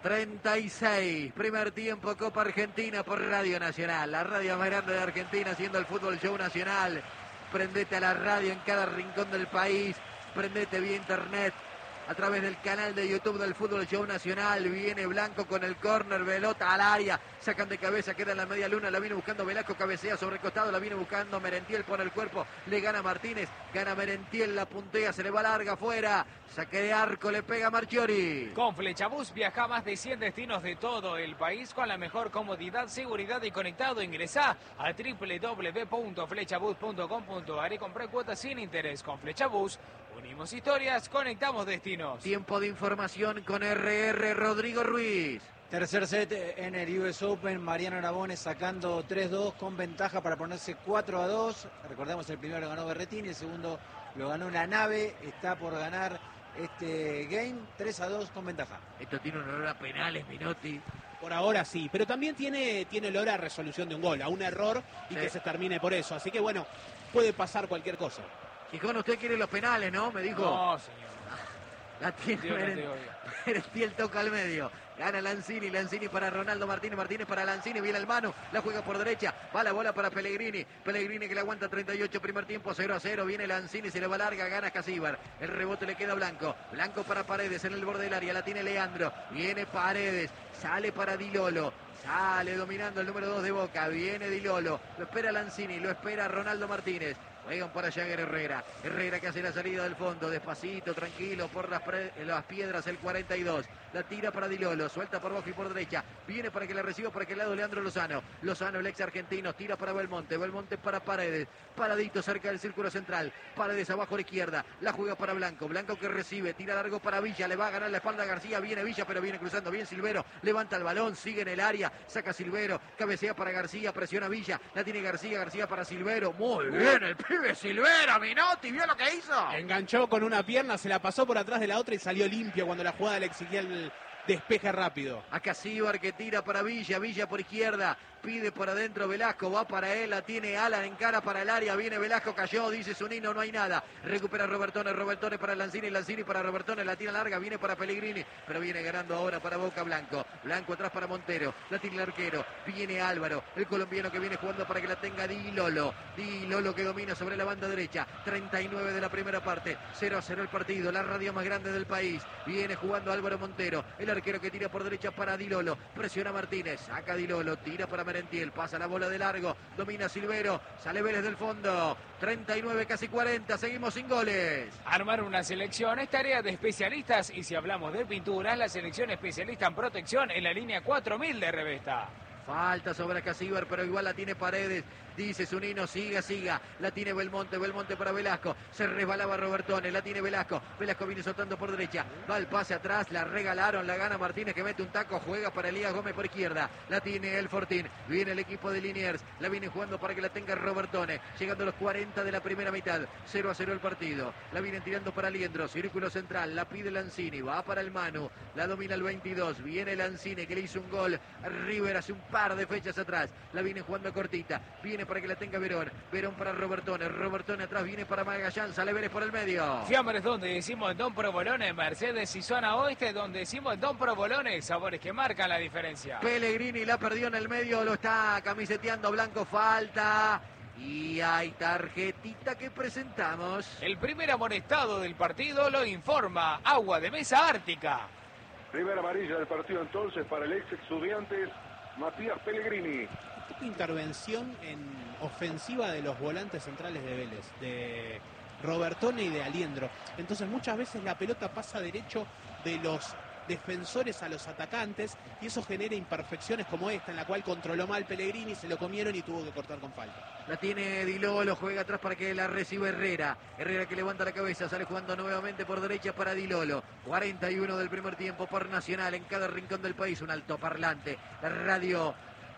36, primer tiempo, Copa Argentina por Radio Nacional. La radio más grande de Argentina, haciendo el fútbol show nacional. Prendete a la radio en cada rincón del país. Prendete vía internet. a través del canal de YouTube del Fútbol Show Nacional. Viene Blanco con el córner, pelota al área, sacan de cabeza, queda en la media luna, la viene buscando Velasco, cabecea sobre el costado, la viene buscando Merentiel por el cuerpo, le gana Martínez, gana Merentiel, la puntea, se le va larga afuera, saque de arco, le pega Marchiori. Con Flechabús viaja a más de 100 destinos de todo el país con la mejor comodidad, seguridad y conectado. Ingresá a www.flechabús.com.ar y compré cuotas sin interés. Con Flechabús unimos historias, conectamos destinos. Tiempo de información con RR Rodrigo Ruiz. Tercer set en el US Open, Mariano Navone sacando 3-2 con ventaja para ponerse 4-2. Recordemos, el primero lo ganó Berretini, el segundo lo ganó La Nave, está por ganar este game 3-2 con ventaja. Esto tiene un olor a penales, Minotti. Por ahora sí, pero también tiene olor a resolución de un gol, a un error y Sí. que se termine por eso. Así que bueno, puede pasar cualquier cosa. Gijón, usted quiere los penales, ¿no? Me dijo. No, señor. La tiene Dios no te oiga. Merentiel, toca al medio. Gana Lanzini, Lanzini para Ronaldo Martínez, Martínez para Lanzini, viene el mano, la juega por derecha, va la bola para Pellegrini, Pellegrini que le aguanta 38 primer tiempo, 0-0, viene Lanzini, se le va larga, gana Casíbar, el rebote le queda a Blanco, Blanco para Paredes en el borde del área, la tiene Leandro, viene Paredes, sale para Di Lolo, sale dominando el número 2 de Boca, viene Di Lolo, lo espera Lanzini, lo espera Ronaldo Martínez. Juegan para Jagger Herrera. Herrera que hace la salida del fondo. Despacito, tranquilo, por las piedras el 42. La tira para Di Lolo. Suelta por Bofi por derecha. Viene para que la reciba por aquel lado Leandro Lozano. Lozano, el ex argentino. Tira para Belmonte. Belmonte para Paredes. Paradito cerca del círculo central. Paredes abajo a la izquierda. La juega para Blanco. Blanco que recibe. Tira largo para Villa. Le va a ganar la espalda a García. Viene Villa, pero viene cruzando bien Silvero. Levanta el balón. Sigue en el área. Saca Silvero. Cabecea para García. Presiona Villa. La tiene García. García para Silvero. Muy bien el pibe Silvero, Minotti, ¿vio lo que hizo? Enganchó con una pierna, se la pasó por atrás de la otra y salió limpio cuando la jugada le exigía el despeje rápido. A Casíbar que tira para Villa, Villa por izquierda, pide por adentro Velasco, va para él, la tiene Alan en cara para el área, viene Velasco, cayó, dice Zunino, no hay nada, recupera Robertone, Robertone para Lanzini, Lanzini para Robertone, la tira larga, viene para Pellegrini, pero viene ganando ahora para Boca Blanco, Blanco atrás para Montero, la tiene el arquero, viene Álvaro, el colombiano que viene jugando para que la tenga Di Lolo que domina sobre la banda derecha, 39 de la primera parte, 0-0 el partido, la radio más grande del país, viene jugando Álvaro Montero, el arquero que tira por derecha para Di Lolo, presiona Martínez, saca Di Lolo, tira para Merentiel, pasa la bola de largo, domina Silvero, sale Vélez del fondo, 39 casi 40, seguimos sin goles. Armar una selección es tarea de especialistas y si hablamos de pinturas, la selección especialista en protección en la línea 4000 de Revesta. Falta sobre Casíbar, pero igual la tiene Paredes. Dice Zunino, siga. La tiene Belmonte para Velasco. Se resbalaba Robertone, la tiene Velasco. Velasco viene soltando por derecha. Va el pase atrás, la regalaron, la gana Martínez que mete un taco. Juega para Elías Gómez por izquierda. La tiene el Fortín. Viene el equipo de Liniers. La viene jugando para que la tenga Robertone. Llegando a los 40 de la primera mitad. 0-0 el partido. La vienen tirando para Liendro. Círculo central. La pide Lanzini. Va para el Manu. La domina el 22. Viene Lanzini que le hizo un gol a River hace un par de fechas atrás. La viene jugando cortita. Viene para que la tenga Verón. Verón para Robertone. Robertone atrás viene para Magallán. Sale Vélez por el medio. Fiambres donde decimos Don Provolone, Mercedes y Zona Oeste, donde decimos Don Provolone, sabores que marcan la diferencia. Pellegrini la perdió en el medio. Lo está camiseteando Blanco. Falta. Y hay tarjetita que presentamos. El primer amonestado del partido lo informa Agua de Mesa Ártica. Primera amarilla del partido entonces para el ex Estudiantes Matías Pellegrini. Intervención en ofensiva de los volantes centrales de Vélez, de Robertone y de Aliendro. Entonces muchas veces la pelota pasa derecho de los defensores a los atacantes y eso genera imperfecciones como esta en la cual controló mal Pellegrini, se lo comieron y tuvo que cortar con falta. La tiene Di Lolo, juega atrás para que la reciba Herrera. Herrera que levanta la cabeza, sale jugando nuevamente por derecha para Di Lolo. 41 del primer tiempo por Nacional en cada rincón del país, un altoparlante. La radio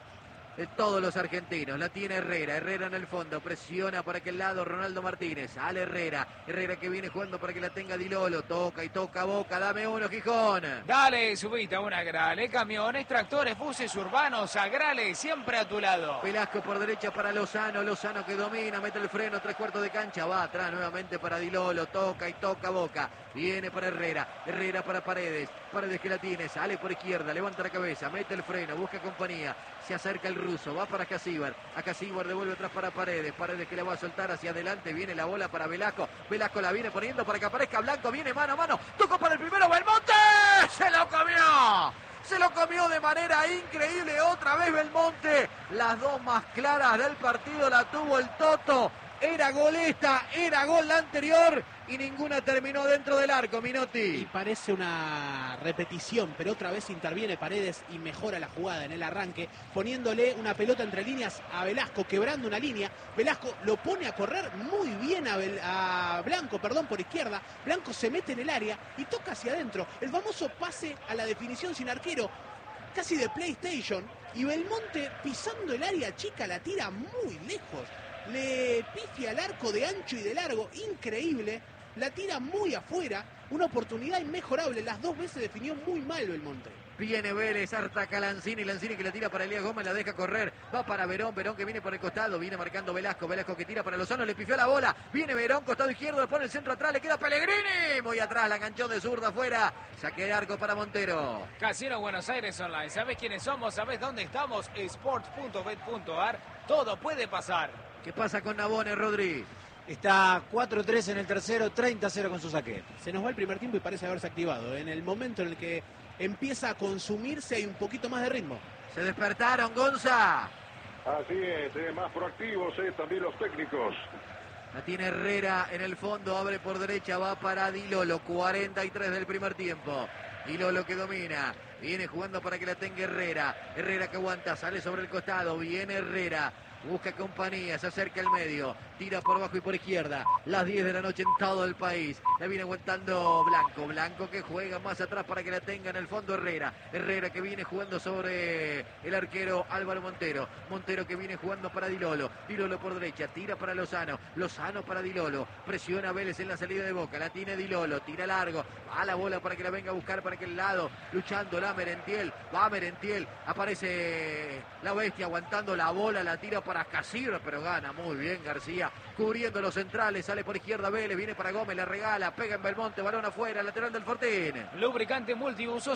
de todos los argentinos, la tiene Herrera en el fondo, presiona por aquel lado Ronaldo Martínez, sale Herrera que viene jugando para que la tenga Di Lolo, toca y toca Boca, dame uno Gijón. Dale, subite a una Grale, camiones, tractores, buses urbanos, Agrale, siempre a tu lado. Velasco por derecha para Lozano que domina, mete el freno, 3/4 de cancha, va atrás nuevamente para Di Lolo, toca y toca Boca, viene para Herrera para Paredes que la tiene, sale por izquierda, levanta la cabeza, mete el freno, busca compañía, se acerca el ruso, va para Casíbar. A Casíbar devuelve atrás para Paredes. Paredes que la va a soltar hacia adelante. Viene la bola para Velasco. Velasco la viene poniendo para que aparezca Blanco. Viene mano a mano. Tocó para el primero. Belmonte. ¡Se lo comió! Se lo comió de manera increíble otra vez Belmonte. Las dos más claras del partido la tuvo el Toto. Era gol esta, era gol la anterior y ninguna terminó dentro del arco, Minotti. Y parece una repetición, pero otra vez interviene Paredes y mejora la jugada en el arranque, poniéndole una pelota entre líneas a Velasco, quebrando una línea. Velasco lo pone a correr muy bien a Blanco, por izquierda. Blanco se mete en el área y toca hacia adentro. El famoso pase a la definición sin arquero, casi de PlayStation. Y Belmonte pisando el área chica la tira muy lejos. Le pifia al arco de ancho y de largo, increíble, la tira muy afuera, una oportunidad inmejorable, las dos veces definió muy mal Belmonte. Viene Vélez, ataca Lanzini, Lanzini que la tira para Elías Gómez, la deja correr, va para Verón, Verón que viene por el costado, viene marcando Velasco, Velasco que tira para Lozano, le pifió la bola, viene Verón, costado izquierdo, le pone el centro atrás, le queda Pellegrini, muy atrás, la enganchó de zurda afuera, saque de arco para Montero. Casino Buenos Aires Online, ¿sabés quiénes somos? ¿Sabés dónde estamos? Sports.bet.ar, todo puede pasar. ¿Qué pasa con Nabone, Rodri? Está 4-3 en el tercero, 30-0 con su saque. Se nos va el primer tiempo y parece haberse activado. En el momento en el que empieza a consumirse hay un poquito más de ritmo. Se despertaron, Gonza. Así es, más proactivos también los técnicos. La tiene Herrera en el fondo, abre por derecha, va para Dilolo, 43 del primer tiempo. Dilolo que domina, viene jugando para que la tenga Herrera. Herrera que aguanta, sale sobre el costado, viene Herrera. Busca compañía, se acerca al medio, tira por abajo y por izquierda. Las 10 de la noche en todo el país. La viene aguantando Blanco. Blanco que juega más atrás para que la tenga en el fondo Herrera. Herrera que viene jugando sobre el arquero Álvaro Montero. Montero que viene jugando para Dilolo. Dilolo por derecha, tira para Lozano. Lozano para Dilolo. Presiona Vélez en la salida de Boca. La tiene Dilolo, tira largo. Va la bola para que la venga a buscar para aquel lado. Luchando la Merentiel. Va Merentiel. Aparece la bestia aguantando la bola. La tira para Casir, pero gana muy bien García, cubriendo los centrales, sale por izquierda Vélez, viene para Gómez, la regala, pega en Belmonte, balón afuera, lateral del Fortín. Lubricante multiuso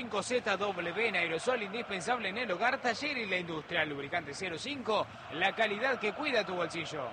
05ZW en aerosol, indispensable en el hogar, taller y la industria. Lubricante 05, la calidad que cuida tu bolsillo.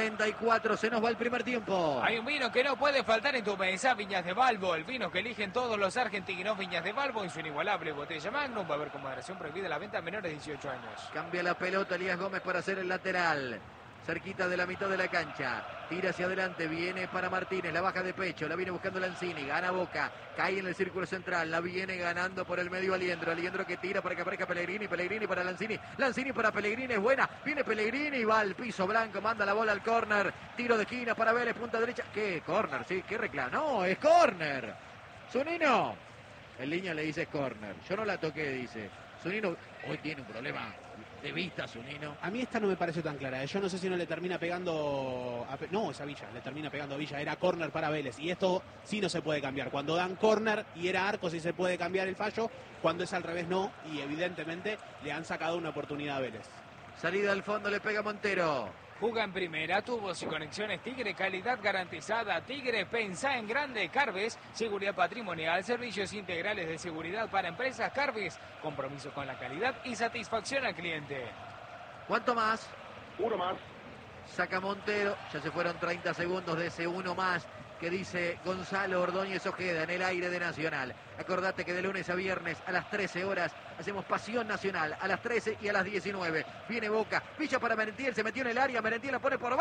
44, se nos va el primer tiempo. Hay un vino que no puede faltar en tu mesa, Viñas de Balbo, el vino que eligen todos los argentinos. Viñas de Balbo en su inigualable botella Magnum, va a haber con moderación prohibida la venta a menores de 18 años. Cambia la pelota Elías Gómez para hacer el lateral. Cerquita de la mitad de la cancha. Tira hacia adelante, viene para Martínez, la baja de pecho, la viene buscando Lanzini, gana Boca, cae en el círculo central, la viene ganando por el medio Aliendro. Aliendro que tira para que aparezca Pellegrini, Pellegrini para Lanzini, Lanzini para Pellegrini, es buena, viene Pellegrini, va al piso Blanco, manda la bola al córner, tiro de esquina para Vélez, punta derecha. ¿Qué? Córner, sí, ¿qué reclama? No, es córner. Zunino. El niño le dice córner, yo no la toqué, dice. Zunino hoy tiene un problema de vista, Zunino. A mí esta no me parece tan clara. Yo no sé si no le termina pegando... No, es a Villa. Le termina pegando a Villa. Era córner para Vélez. Y esto sí no se puede cambiar. Cuando dan córner y era arco sí se puede cambiar el fallo. Cuando es al revés no. Y evidentemente le han sacado una oportunidad a Vélez. Salida al fondo, le pega Montero. Juga en primera, tubos y conexiones Tigre, calidad garantizada. Tigre, pensá en grande. Carves, seguridad patrimonial, servicios integrales de seguridad para empresas. Carves, compromiso con la calidad y satisfacción al cliente. ¿Cuánto más? Uno más. Saca Montero, ya se fueron 30 segundos de ese uno más que dice Gonzalo Ordóñez Ojeda en el aire de Nacional. Acordate que de lunes a viernes a las 13 horas hacemos Pasión Nacional, a las 13 y a las 19. Viene Boca, Villa para Merentiel, se metió en el área, Merentiel la pone por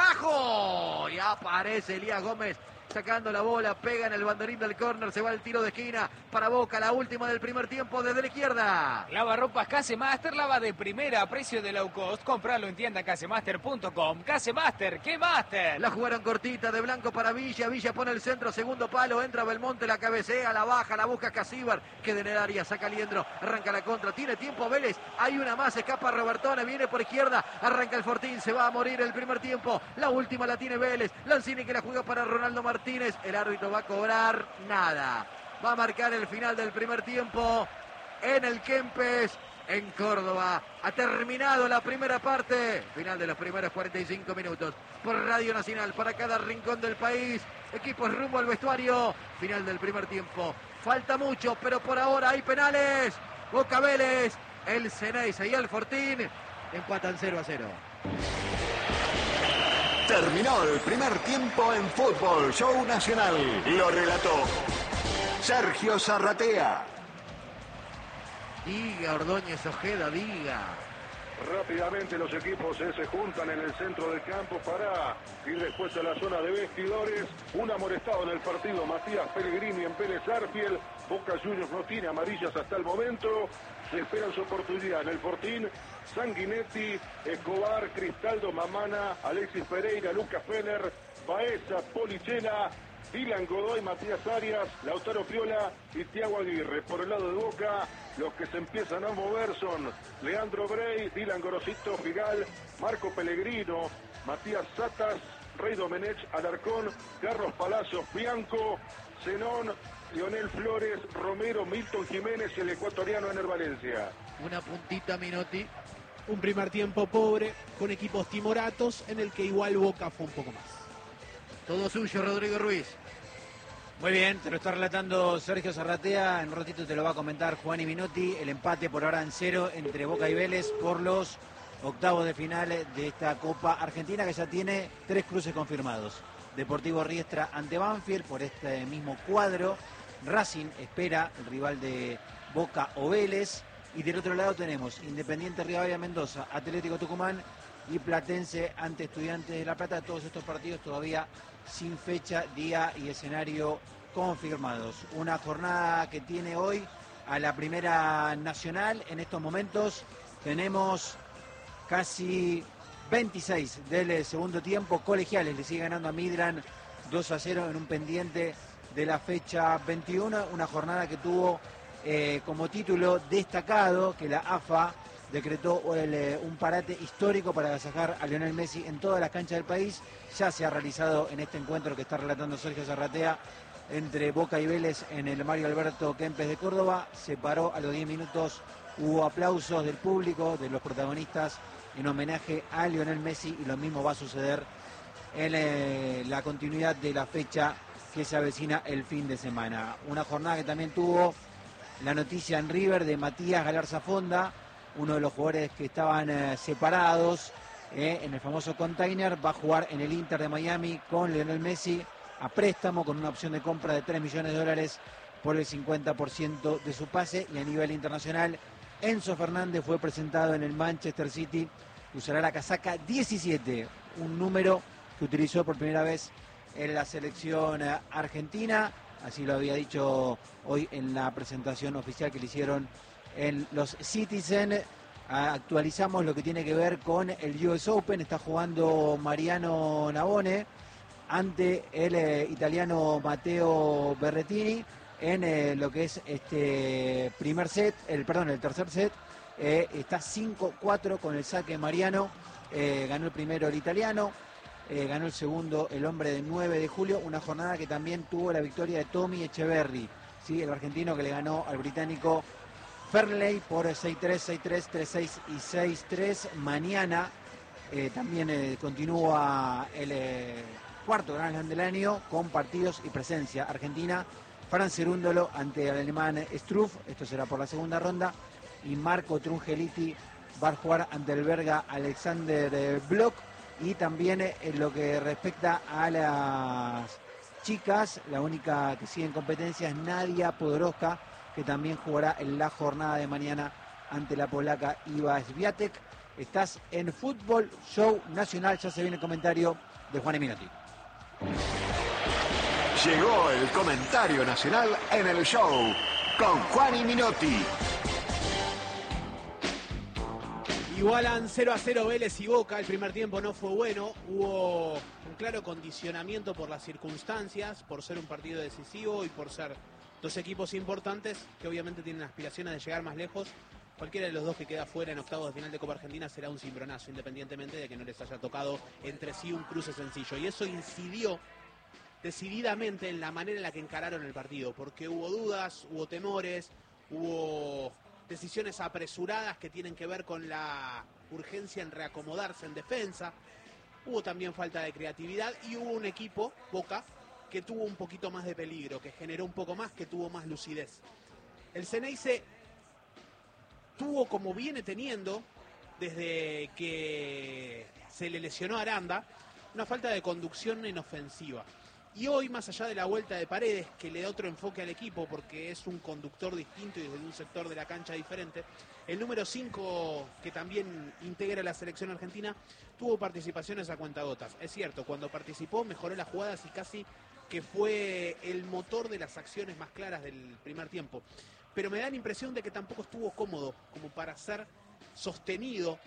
bajo y aparece Elías Gómez sacando la bola, pega en el banderín del córner, se va el tiro de esquina para Boca, la última del primer tiempo desde la izquierda. Lavarropas Casemaster, lava de primera a precio de low cost. Compralo en tienda casemaster.com. Casemaster, ¿qué master? La jugaron cortita de Blanco para Villa, Villa pone el centro, segundo palo, entra Belmonte, la cabecea, la baja, la busca Casíbar, queda en el área, saca Liendro, arranca la contra, tiene tiempo Vélez, hay una más, escapa Robertone, viene por izquierda, arranca el Fortín, se va a morir el primer tiempo, la última la tiene Vélez, Lanzini que la juega para Ronaldo Martínez, el árbitro va a cobrar nada, va a marcar el final del primer tiempo en el Kempes, en Córdoba. Ha terminado la primera parte, final de los primeros 45 minutos por Radio Nacional para cada rincón del país. Equipos rumbo al vestuario, final del primer tiempo. Falta mucho, pero por ahora hay penales. Boca Vélez, el Ceneice y el Fortín Empatan 0-0. Terminó el primer tiempo en Fútbol Show Nacional. Lo relató Sergio Zarratea. Diga, Ordóñez Ojeda, diga. Rápidamente los equipos se juntan en el centro del campo para ir después a la zona de vestidores. Un amonestado en el partido, Matías Pellegrini en Vélez Arfiel. Boca Juniors no tiene amarillas hasta el momento. Se esperan su oportunidad en el Fortín. Sanguinetti, Escobar, Cristaldo, Mamana, Alexis Pereira, Lucas Fener, Baeza, Polichela, Dylan Godoy, Matías Arias, Lautaro Piola y Thiago Aguirre. Por el lado de Boca, los que se empiezan a mover son Leandro Brey, Dylan Gorosito, Figal, Marco Pellegrino, Matías Satas, Rey Domenech, Alarcón, Carlos Palacios, Bianco, Zenón, Lionel Flores, Romero, Milton Jiménez, el ecuatoriano Ener Valencia. Una puntita, Minotti. Un primer tiempo pobre, con equipos timoratos, en el que igual Boca fue un poco más. Todo suyo, Rodrigo Ruiz. Muy bien, te lo está relatando Sergio Zarratea. En un ratito te lo va a comentar Juan y Minotti. El empate por ahora en 0 entre Boca y Vélez por los octavos de final de esta Copa Argentina, que ya tiene 3 cruces confirmados. Deportivo Riestra ante Banfield por este mismo cuadro. Racing espera el rival de Boca o Vélez. Y del otro lado tenemos Independiente Rivadavia Mendoza, Atlético Tucumán y Platense ante Estudiantes de La Plata. Todos estos partidos todavía sin fecha, día y escenario confirmados. Una jornada que tiene hoy a la Primera Nacional. En estos momentos tenemos casi 26 del segundo tiempo. Colegiales le sigue ganando a Midland 2-0 en un pendiente de la fecha 21. Una jornada que tuvo como título destacado que la AFA decretó un parate histórico para agasajar a Lionel Messi en todas las canchas del país. Ya se ha realizado en este encuentro que está relatando Sergio Zarratea entre Boca y Vélez en el Mario Alberto Kempes de Córdoba. Se paró a los 10 minutos, hubo aplausos del público, de los protagonistas en homenaje a Lionel Messi, y lo mismo va a suceder en la continuidad de la fecha que se avecina el fin de semana. Una jornada que también tuvo la noticia en River de Matías Galarza Fonda, uno de los jugadores que estaban separados en el famoso container. Va a jugar en el Inter de Miami con Lionel Messi a préstamo, con una opción de compra de $3 millones por el 50% de su pase. Y a nivel internacional, Enzo Fernández fue presentado en el Manchester City, usará la casaca 17, un número que utilizó por primera vez en la selección argentina. Así lo había dicho hoy en la presentación oficial que le hicieron en los Citizen. Actualizamos lo que tiene que ver con el US Open. Está jugando Mariano Navone ante el italiano Matteo Berrettini en lo que es este el tercer set. Está 5-4 con el saque Mariano. Ganó el primero el italiano. Ganó el segundo el hombre de 9 de julio, una jornada que también tuvo la victoria de Tommy Echeverry, ¿sí? El argentino que le ganó al británico Fernley por 6-3, 6-3, 3-6 y 6-3. Mañana también continúa el cuarto Grand Slam del año con partidos y presencia argentina. Fran Cerúndolo ante el alemán Struff, esto será por la segunda ronda, y Marco Trungeliti va a jugar ante el belga Alexander Bloch. Y también en lo que respecta a las chicas, la única que sigue en competencia es Nadia Podoroska, que también jugará en la jornada de mañana ante la polaca Iva Swiatek. Estás en Fútbol Show Nacional, ya se viene el comentario de Juan y Minotti. Llegó el comentario nacional en el show con Juan y Minotti. Igualan 0-0 Vélez y Boca. El primer tiempo no fue bueno. Hubo un claro condicionamiento por las circunstancias, por ser un partido decisivo y por ser dos equipos importantes que obviamente tienen aspiraciones de llegar más lejos. Cualquiera de los dos que queda fuera en octavos de final de Copa Argentina será un cimbronazo, independientemente de que no les haya tocado entre sí un cruce sencillo. Y eso incidió decididamente en la manera en la que encararon el partido, porque hubo dudas, hubo temores, hubo decisiones apresuradas que tienen que ver con la urgencia en reacomodarse en defensa. Hubo también falta de creatividad y hubo un equipo, Boca, que tuvo un poquito más de peligro, que generó un poco más, que tuvo más lucidez. El Ceneice tuvo, como viene teniendo, desde que se le lesionó a Aranda, una falta de conducción en ofensiva. Y hoy, más allá de la vuelta de Paredes, que le da otro enfoque al equipo porque es un conductor distinto y desde un sector de la cancha diferente, el número 5, que también integra la selección argentina, tuvo participaciones a cuentagotas. Es cierto, cuando participó mejoró las jugadas y casi que fue el motor de las acciones más claras del primer tiempo. Pero me da la impresión de que tampoco estuvo cómodo como para ser sostenido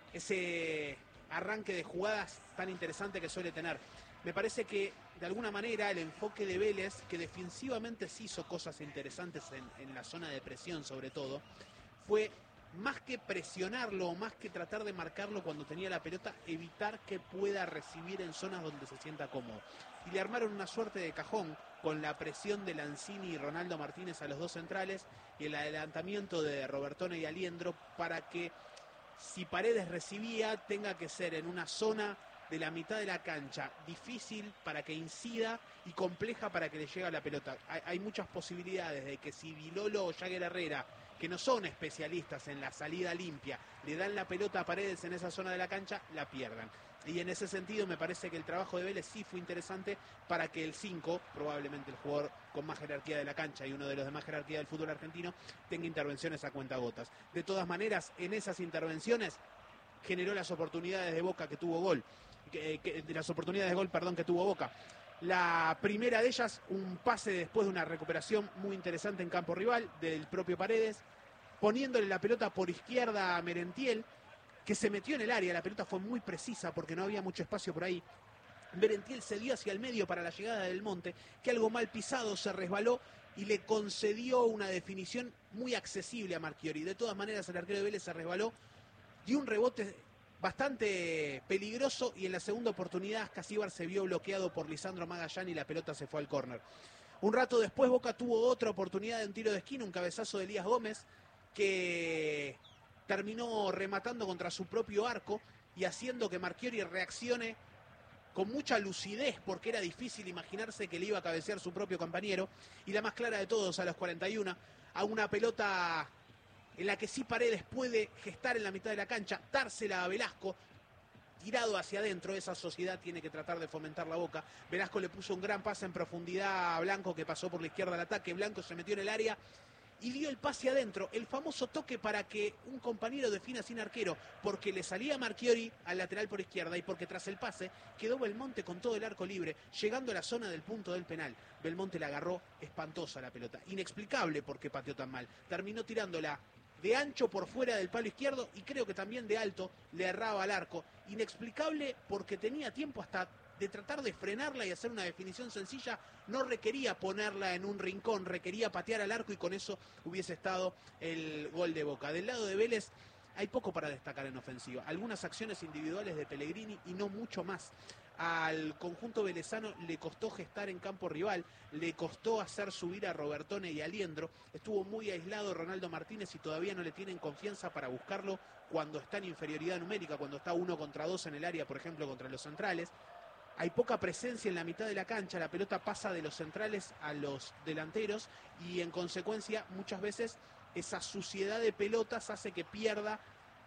ese arranque de jugadas tan interesante que suele tener. Me parece que de alguna manera el enfoque de Vélez, que defensivamente sí hizo cosas interesantes en la zona de presión sobre todo, fue más que presionarlo, más que tratar de marcarlo cuando tenía la pelota, evitar que pueda recibir en zonas donde se sienta cómodo. Y le armaron una suerte de cajón con la presión de Lanzini y Ronaldo Martínez a los dos centrales y el adelantamiento de Robertone y Aliendro para que si Paredes recibía tenga que ser en una zona de la mitad de la cancha, difícil para que incida y compleja para que le llegue a la pelota. Hay muchas posibilidades de que si Vilolo o Jagger Herrera, que no son especialistas en la salida limpia, le dan la pelota a Paredes en esa zona de la cancha, la pierdan. Y en ese sentido me parece que el trabajo de Vélez sí fue interesante para que el 5, probablemente el jugador con más jerarquía de la cancha y uno de los de más jerarquía del fútbol argentino, tenga intervenciones a cuentagotas. De todas maneras, en esas intervenciones generó las oportunidades de Boca que tuvo gol. Las oportunidades de gol, que tuvo Boca. La primera de ellas, un pase después de una recuperación muy interesante en campo rival del propio Paredes, poniéndole la pelota por izquierda a Merentiel, que se metió en el área. La pelota fue muy precisa porque no había mucho espacio por ahí. Merentiel se dio hacia el medio para la llegada del Monte, que algo mal pisado se resbaló y le concedió una definición muy accesible a Marchiori. De todas maneras, el arquero de Vélez se resbaló, dio un rebote bastante peligroso y en la segunda oportunidad Casíbar se vio bloqueado por Lisandro Magallán y la pelota se fue al córner. Un rato después Boca tuvo otra oportunidad de un tiro de esquina, un cabezazo de Elías Gómez que terminó rematando contra su propio arco y haciendo que Marchiori reaccione con mucha lucidez porque era difícil imaginarse que le iba a cabecear su propio compañero. Y la más clara de todos, a los 41, a una pelota en la que sí Paredes puede gestar en la mitad de la cancha, dársela a Velasco, tirado hacia adentro. Esa sociedad tiene que tratar de fomentar la Boca. Velasco le puso un gran pase en profundidad a Blanco, que pasó por la izquierda al ataque. Blanco se metió en el área y dio el pase adentro, el famoso toque para que un compañero defina sin arquero, porque le salía Marchiori al lateral por izquierda y porque tras el pase quedó Belmonte con todo el arco libre, llegando a la zona del punto del penal. Belmonte la agarró espantosa la pelota, inexplicable por qué pateó tan mal, terminó tirándola de ancho por fuera del palo izquierdo y creo que también de alto le erraba al arco. Inexplicable porque tenía tiempo hasta de tratar de frenarla y hacer una definición sencilla. No requería ponerla en un rincón, requería patear al arco y con eso hubiese estado el gol de Boca. Del lado de Vélez hay poco para destacar en ofensiva. Algunas acciones individuales de Pellegrini y no mucho más. Al conjunto velezano le costó gestar en campo rival, le costó hacer subir a Robertone y a Aliendro. Estuvo muy aislado Ronaldo Martínez y todavía no le tienen confianza para buscarlo cuando está en inferioridad numérica, cuando está 1 contra 2 en el área, por ejemplo, contra los centrales. Hay poca presencia en la mitad de la cancha, la pelota pasa de los centrales a los delanteros y en consecuencia muchas veces esa suciedad de pelotas hace que pierda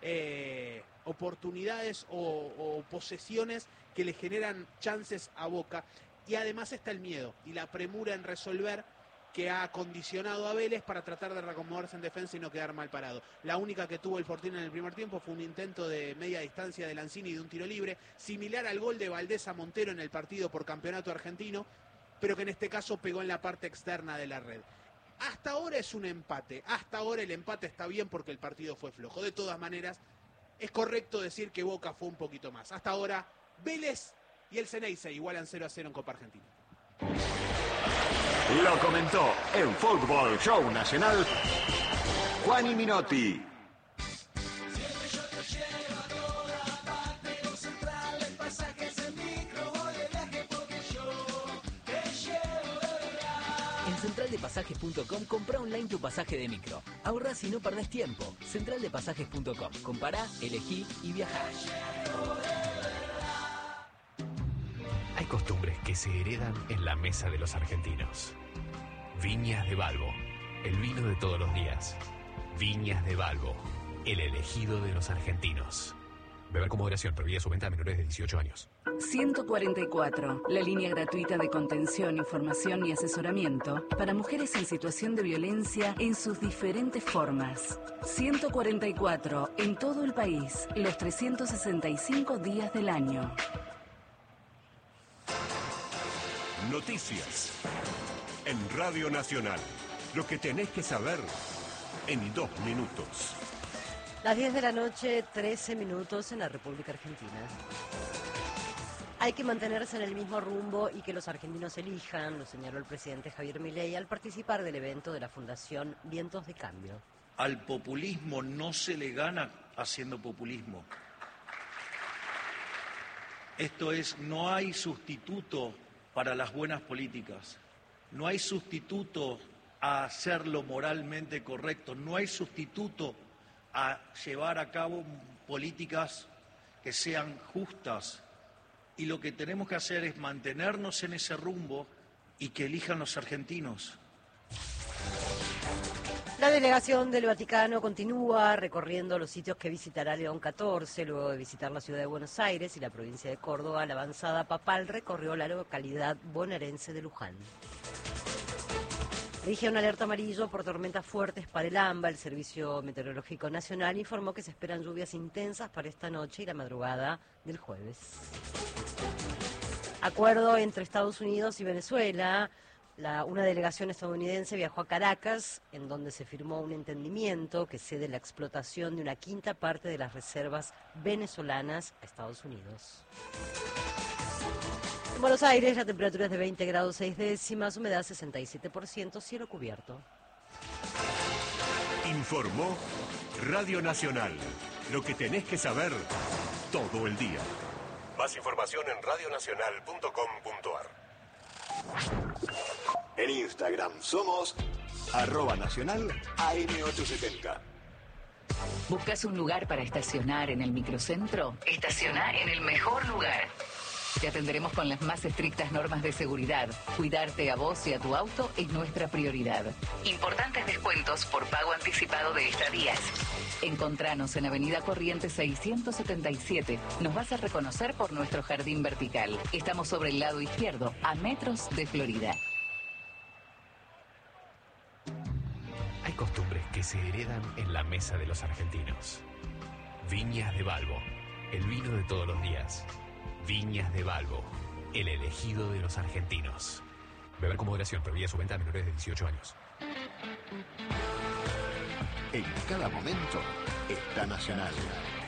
oportunidades o posesiones que le generan chances a Boca. Y además está el miedo y la premura en resolver que ha condicionado a Vélez para tratar de reacomodarse en defensa y no quedar mal parado. La única que tuvo el Fortín en el primer tiempo fue un intento de media distancia de Lanzini de un tiro libre, similar al gol de Valdés a Montero en el partido por campeonato argentino, pero que en este caso pegó en la parte externa de la red. Hasta ahora es un empate, hasta ahora el empate está bien porque el partido fue flojo. De todas maneras, es correcto decir que Boca fue un poquito más. Hasta ahora, Vélez y el Ceneice igualan 0-0 en Copa Argentina. Lo comentó en Fútbol Show Nacional Juani Minotti. En centraldepasajes.com compra online tu pasaje de micro. Ahorrás y no perdés tiempo. Centraldepasajes.com. Compará, elegí y viajá. Hay costumbres que se heredan en la mesa de los argentinos. Viñas de Balbo, el vino de todos los días. Viñas de Balbo, el elegido de los argentinos. Beber con moderación, prohibida su venta a menores de 18 años. 144, la línea gratuita de contención, información y asesoramiento para mujeres en situación de violencia en sus diferentes formas. 144, en todo el país, los 365 días del año. Noticias en Radio Nacional. Lo que tenés que saber en 2 minutos. Las 10 de la noche, 13 minutos en la República Argentina. Hay que mantenerse en el mismo rumbo y que los argentinos elijan, lo señaló el presidente Javier Milei al participar del evento de la Fundación Vientos de Cambio. Al populismo no se le gana haciendo populismo. Esto es, no hay sustituto para las buenas políticas. No hay sustituto a hacer lo moralmente correcto. No hay sustituto a llevar a cabo políticas que sean justas. Y lo que tenemos que hacer es mantenernos en ese rumbo y que elijan los argentinos. La delegación del Vaticano continúa recorriendo los sitios que visitará León XIV. Luego de visitar la ciudad de Buenos Aires y la provincia de Córdoba, la avanzada papal recorrió la localidad bonaerense de Luján. Rige una alerta amarillo por tormentas fuertes para el AMBA. El Servicio Meteorológico Nacional informó que se esperan lluvias intensas para esta noche y la madrugada del jueves. Acuerdo entre Estados Unidos y Venezuela. Una delegación estadounidense viajó a Caracas, en donde se firmó un entendimiento que cede la explotación de una quinta parte de las reservas venezolanas a Estados Unidos. En Buenos Aires la temperatura es de 20 grados 6 décimas, humedad 67%, cielo cubierto. Informó Radio Nacional. Lo que tenés que saber todo el día. Más información en radionacional.com.ar. En Instagram somos @nacional AM870. ¿Buscas un lugar para estacionar en el microcentro? Estaciona en el mejor lugar. Te atenderemos con las más estrictas normas de seguridad. Cuidarte a vos y a tu auto es nuestra prioridad. Importantes descuentos por pago anticipado de estadías. Encontranos en Avenida Corrientes 677. Nos vas a reconocer por nuestro jardín vertical. Estamos sobre el lado izquierdo, a metros de Florida. Hay costumbres que se heredan en la mesa de los argentinos. Viñas de Balbo, el vino de todos los días. Viñas de Balbo, el elegido de los argentinos. Beber con moderación, prohibida su venta a menores de 18 años. En cada momento está Nacional.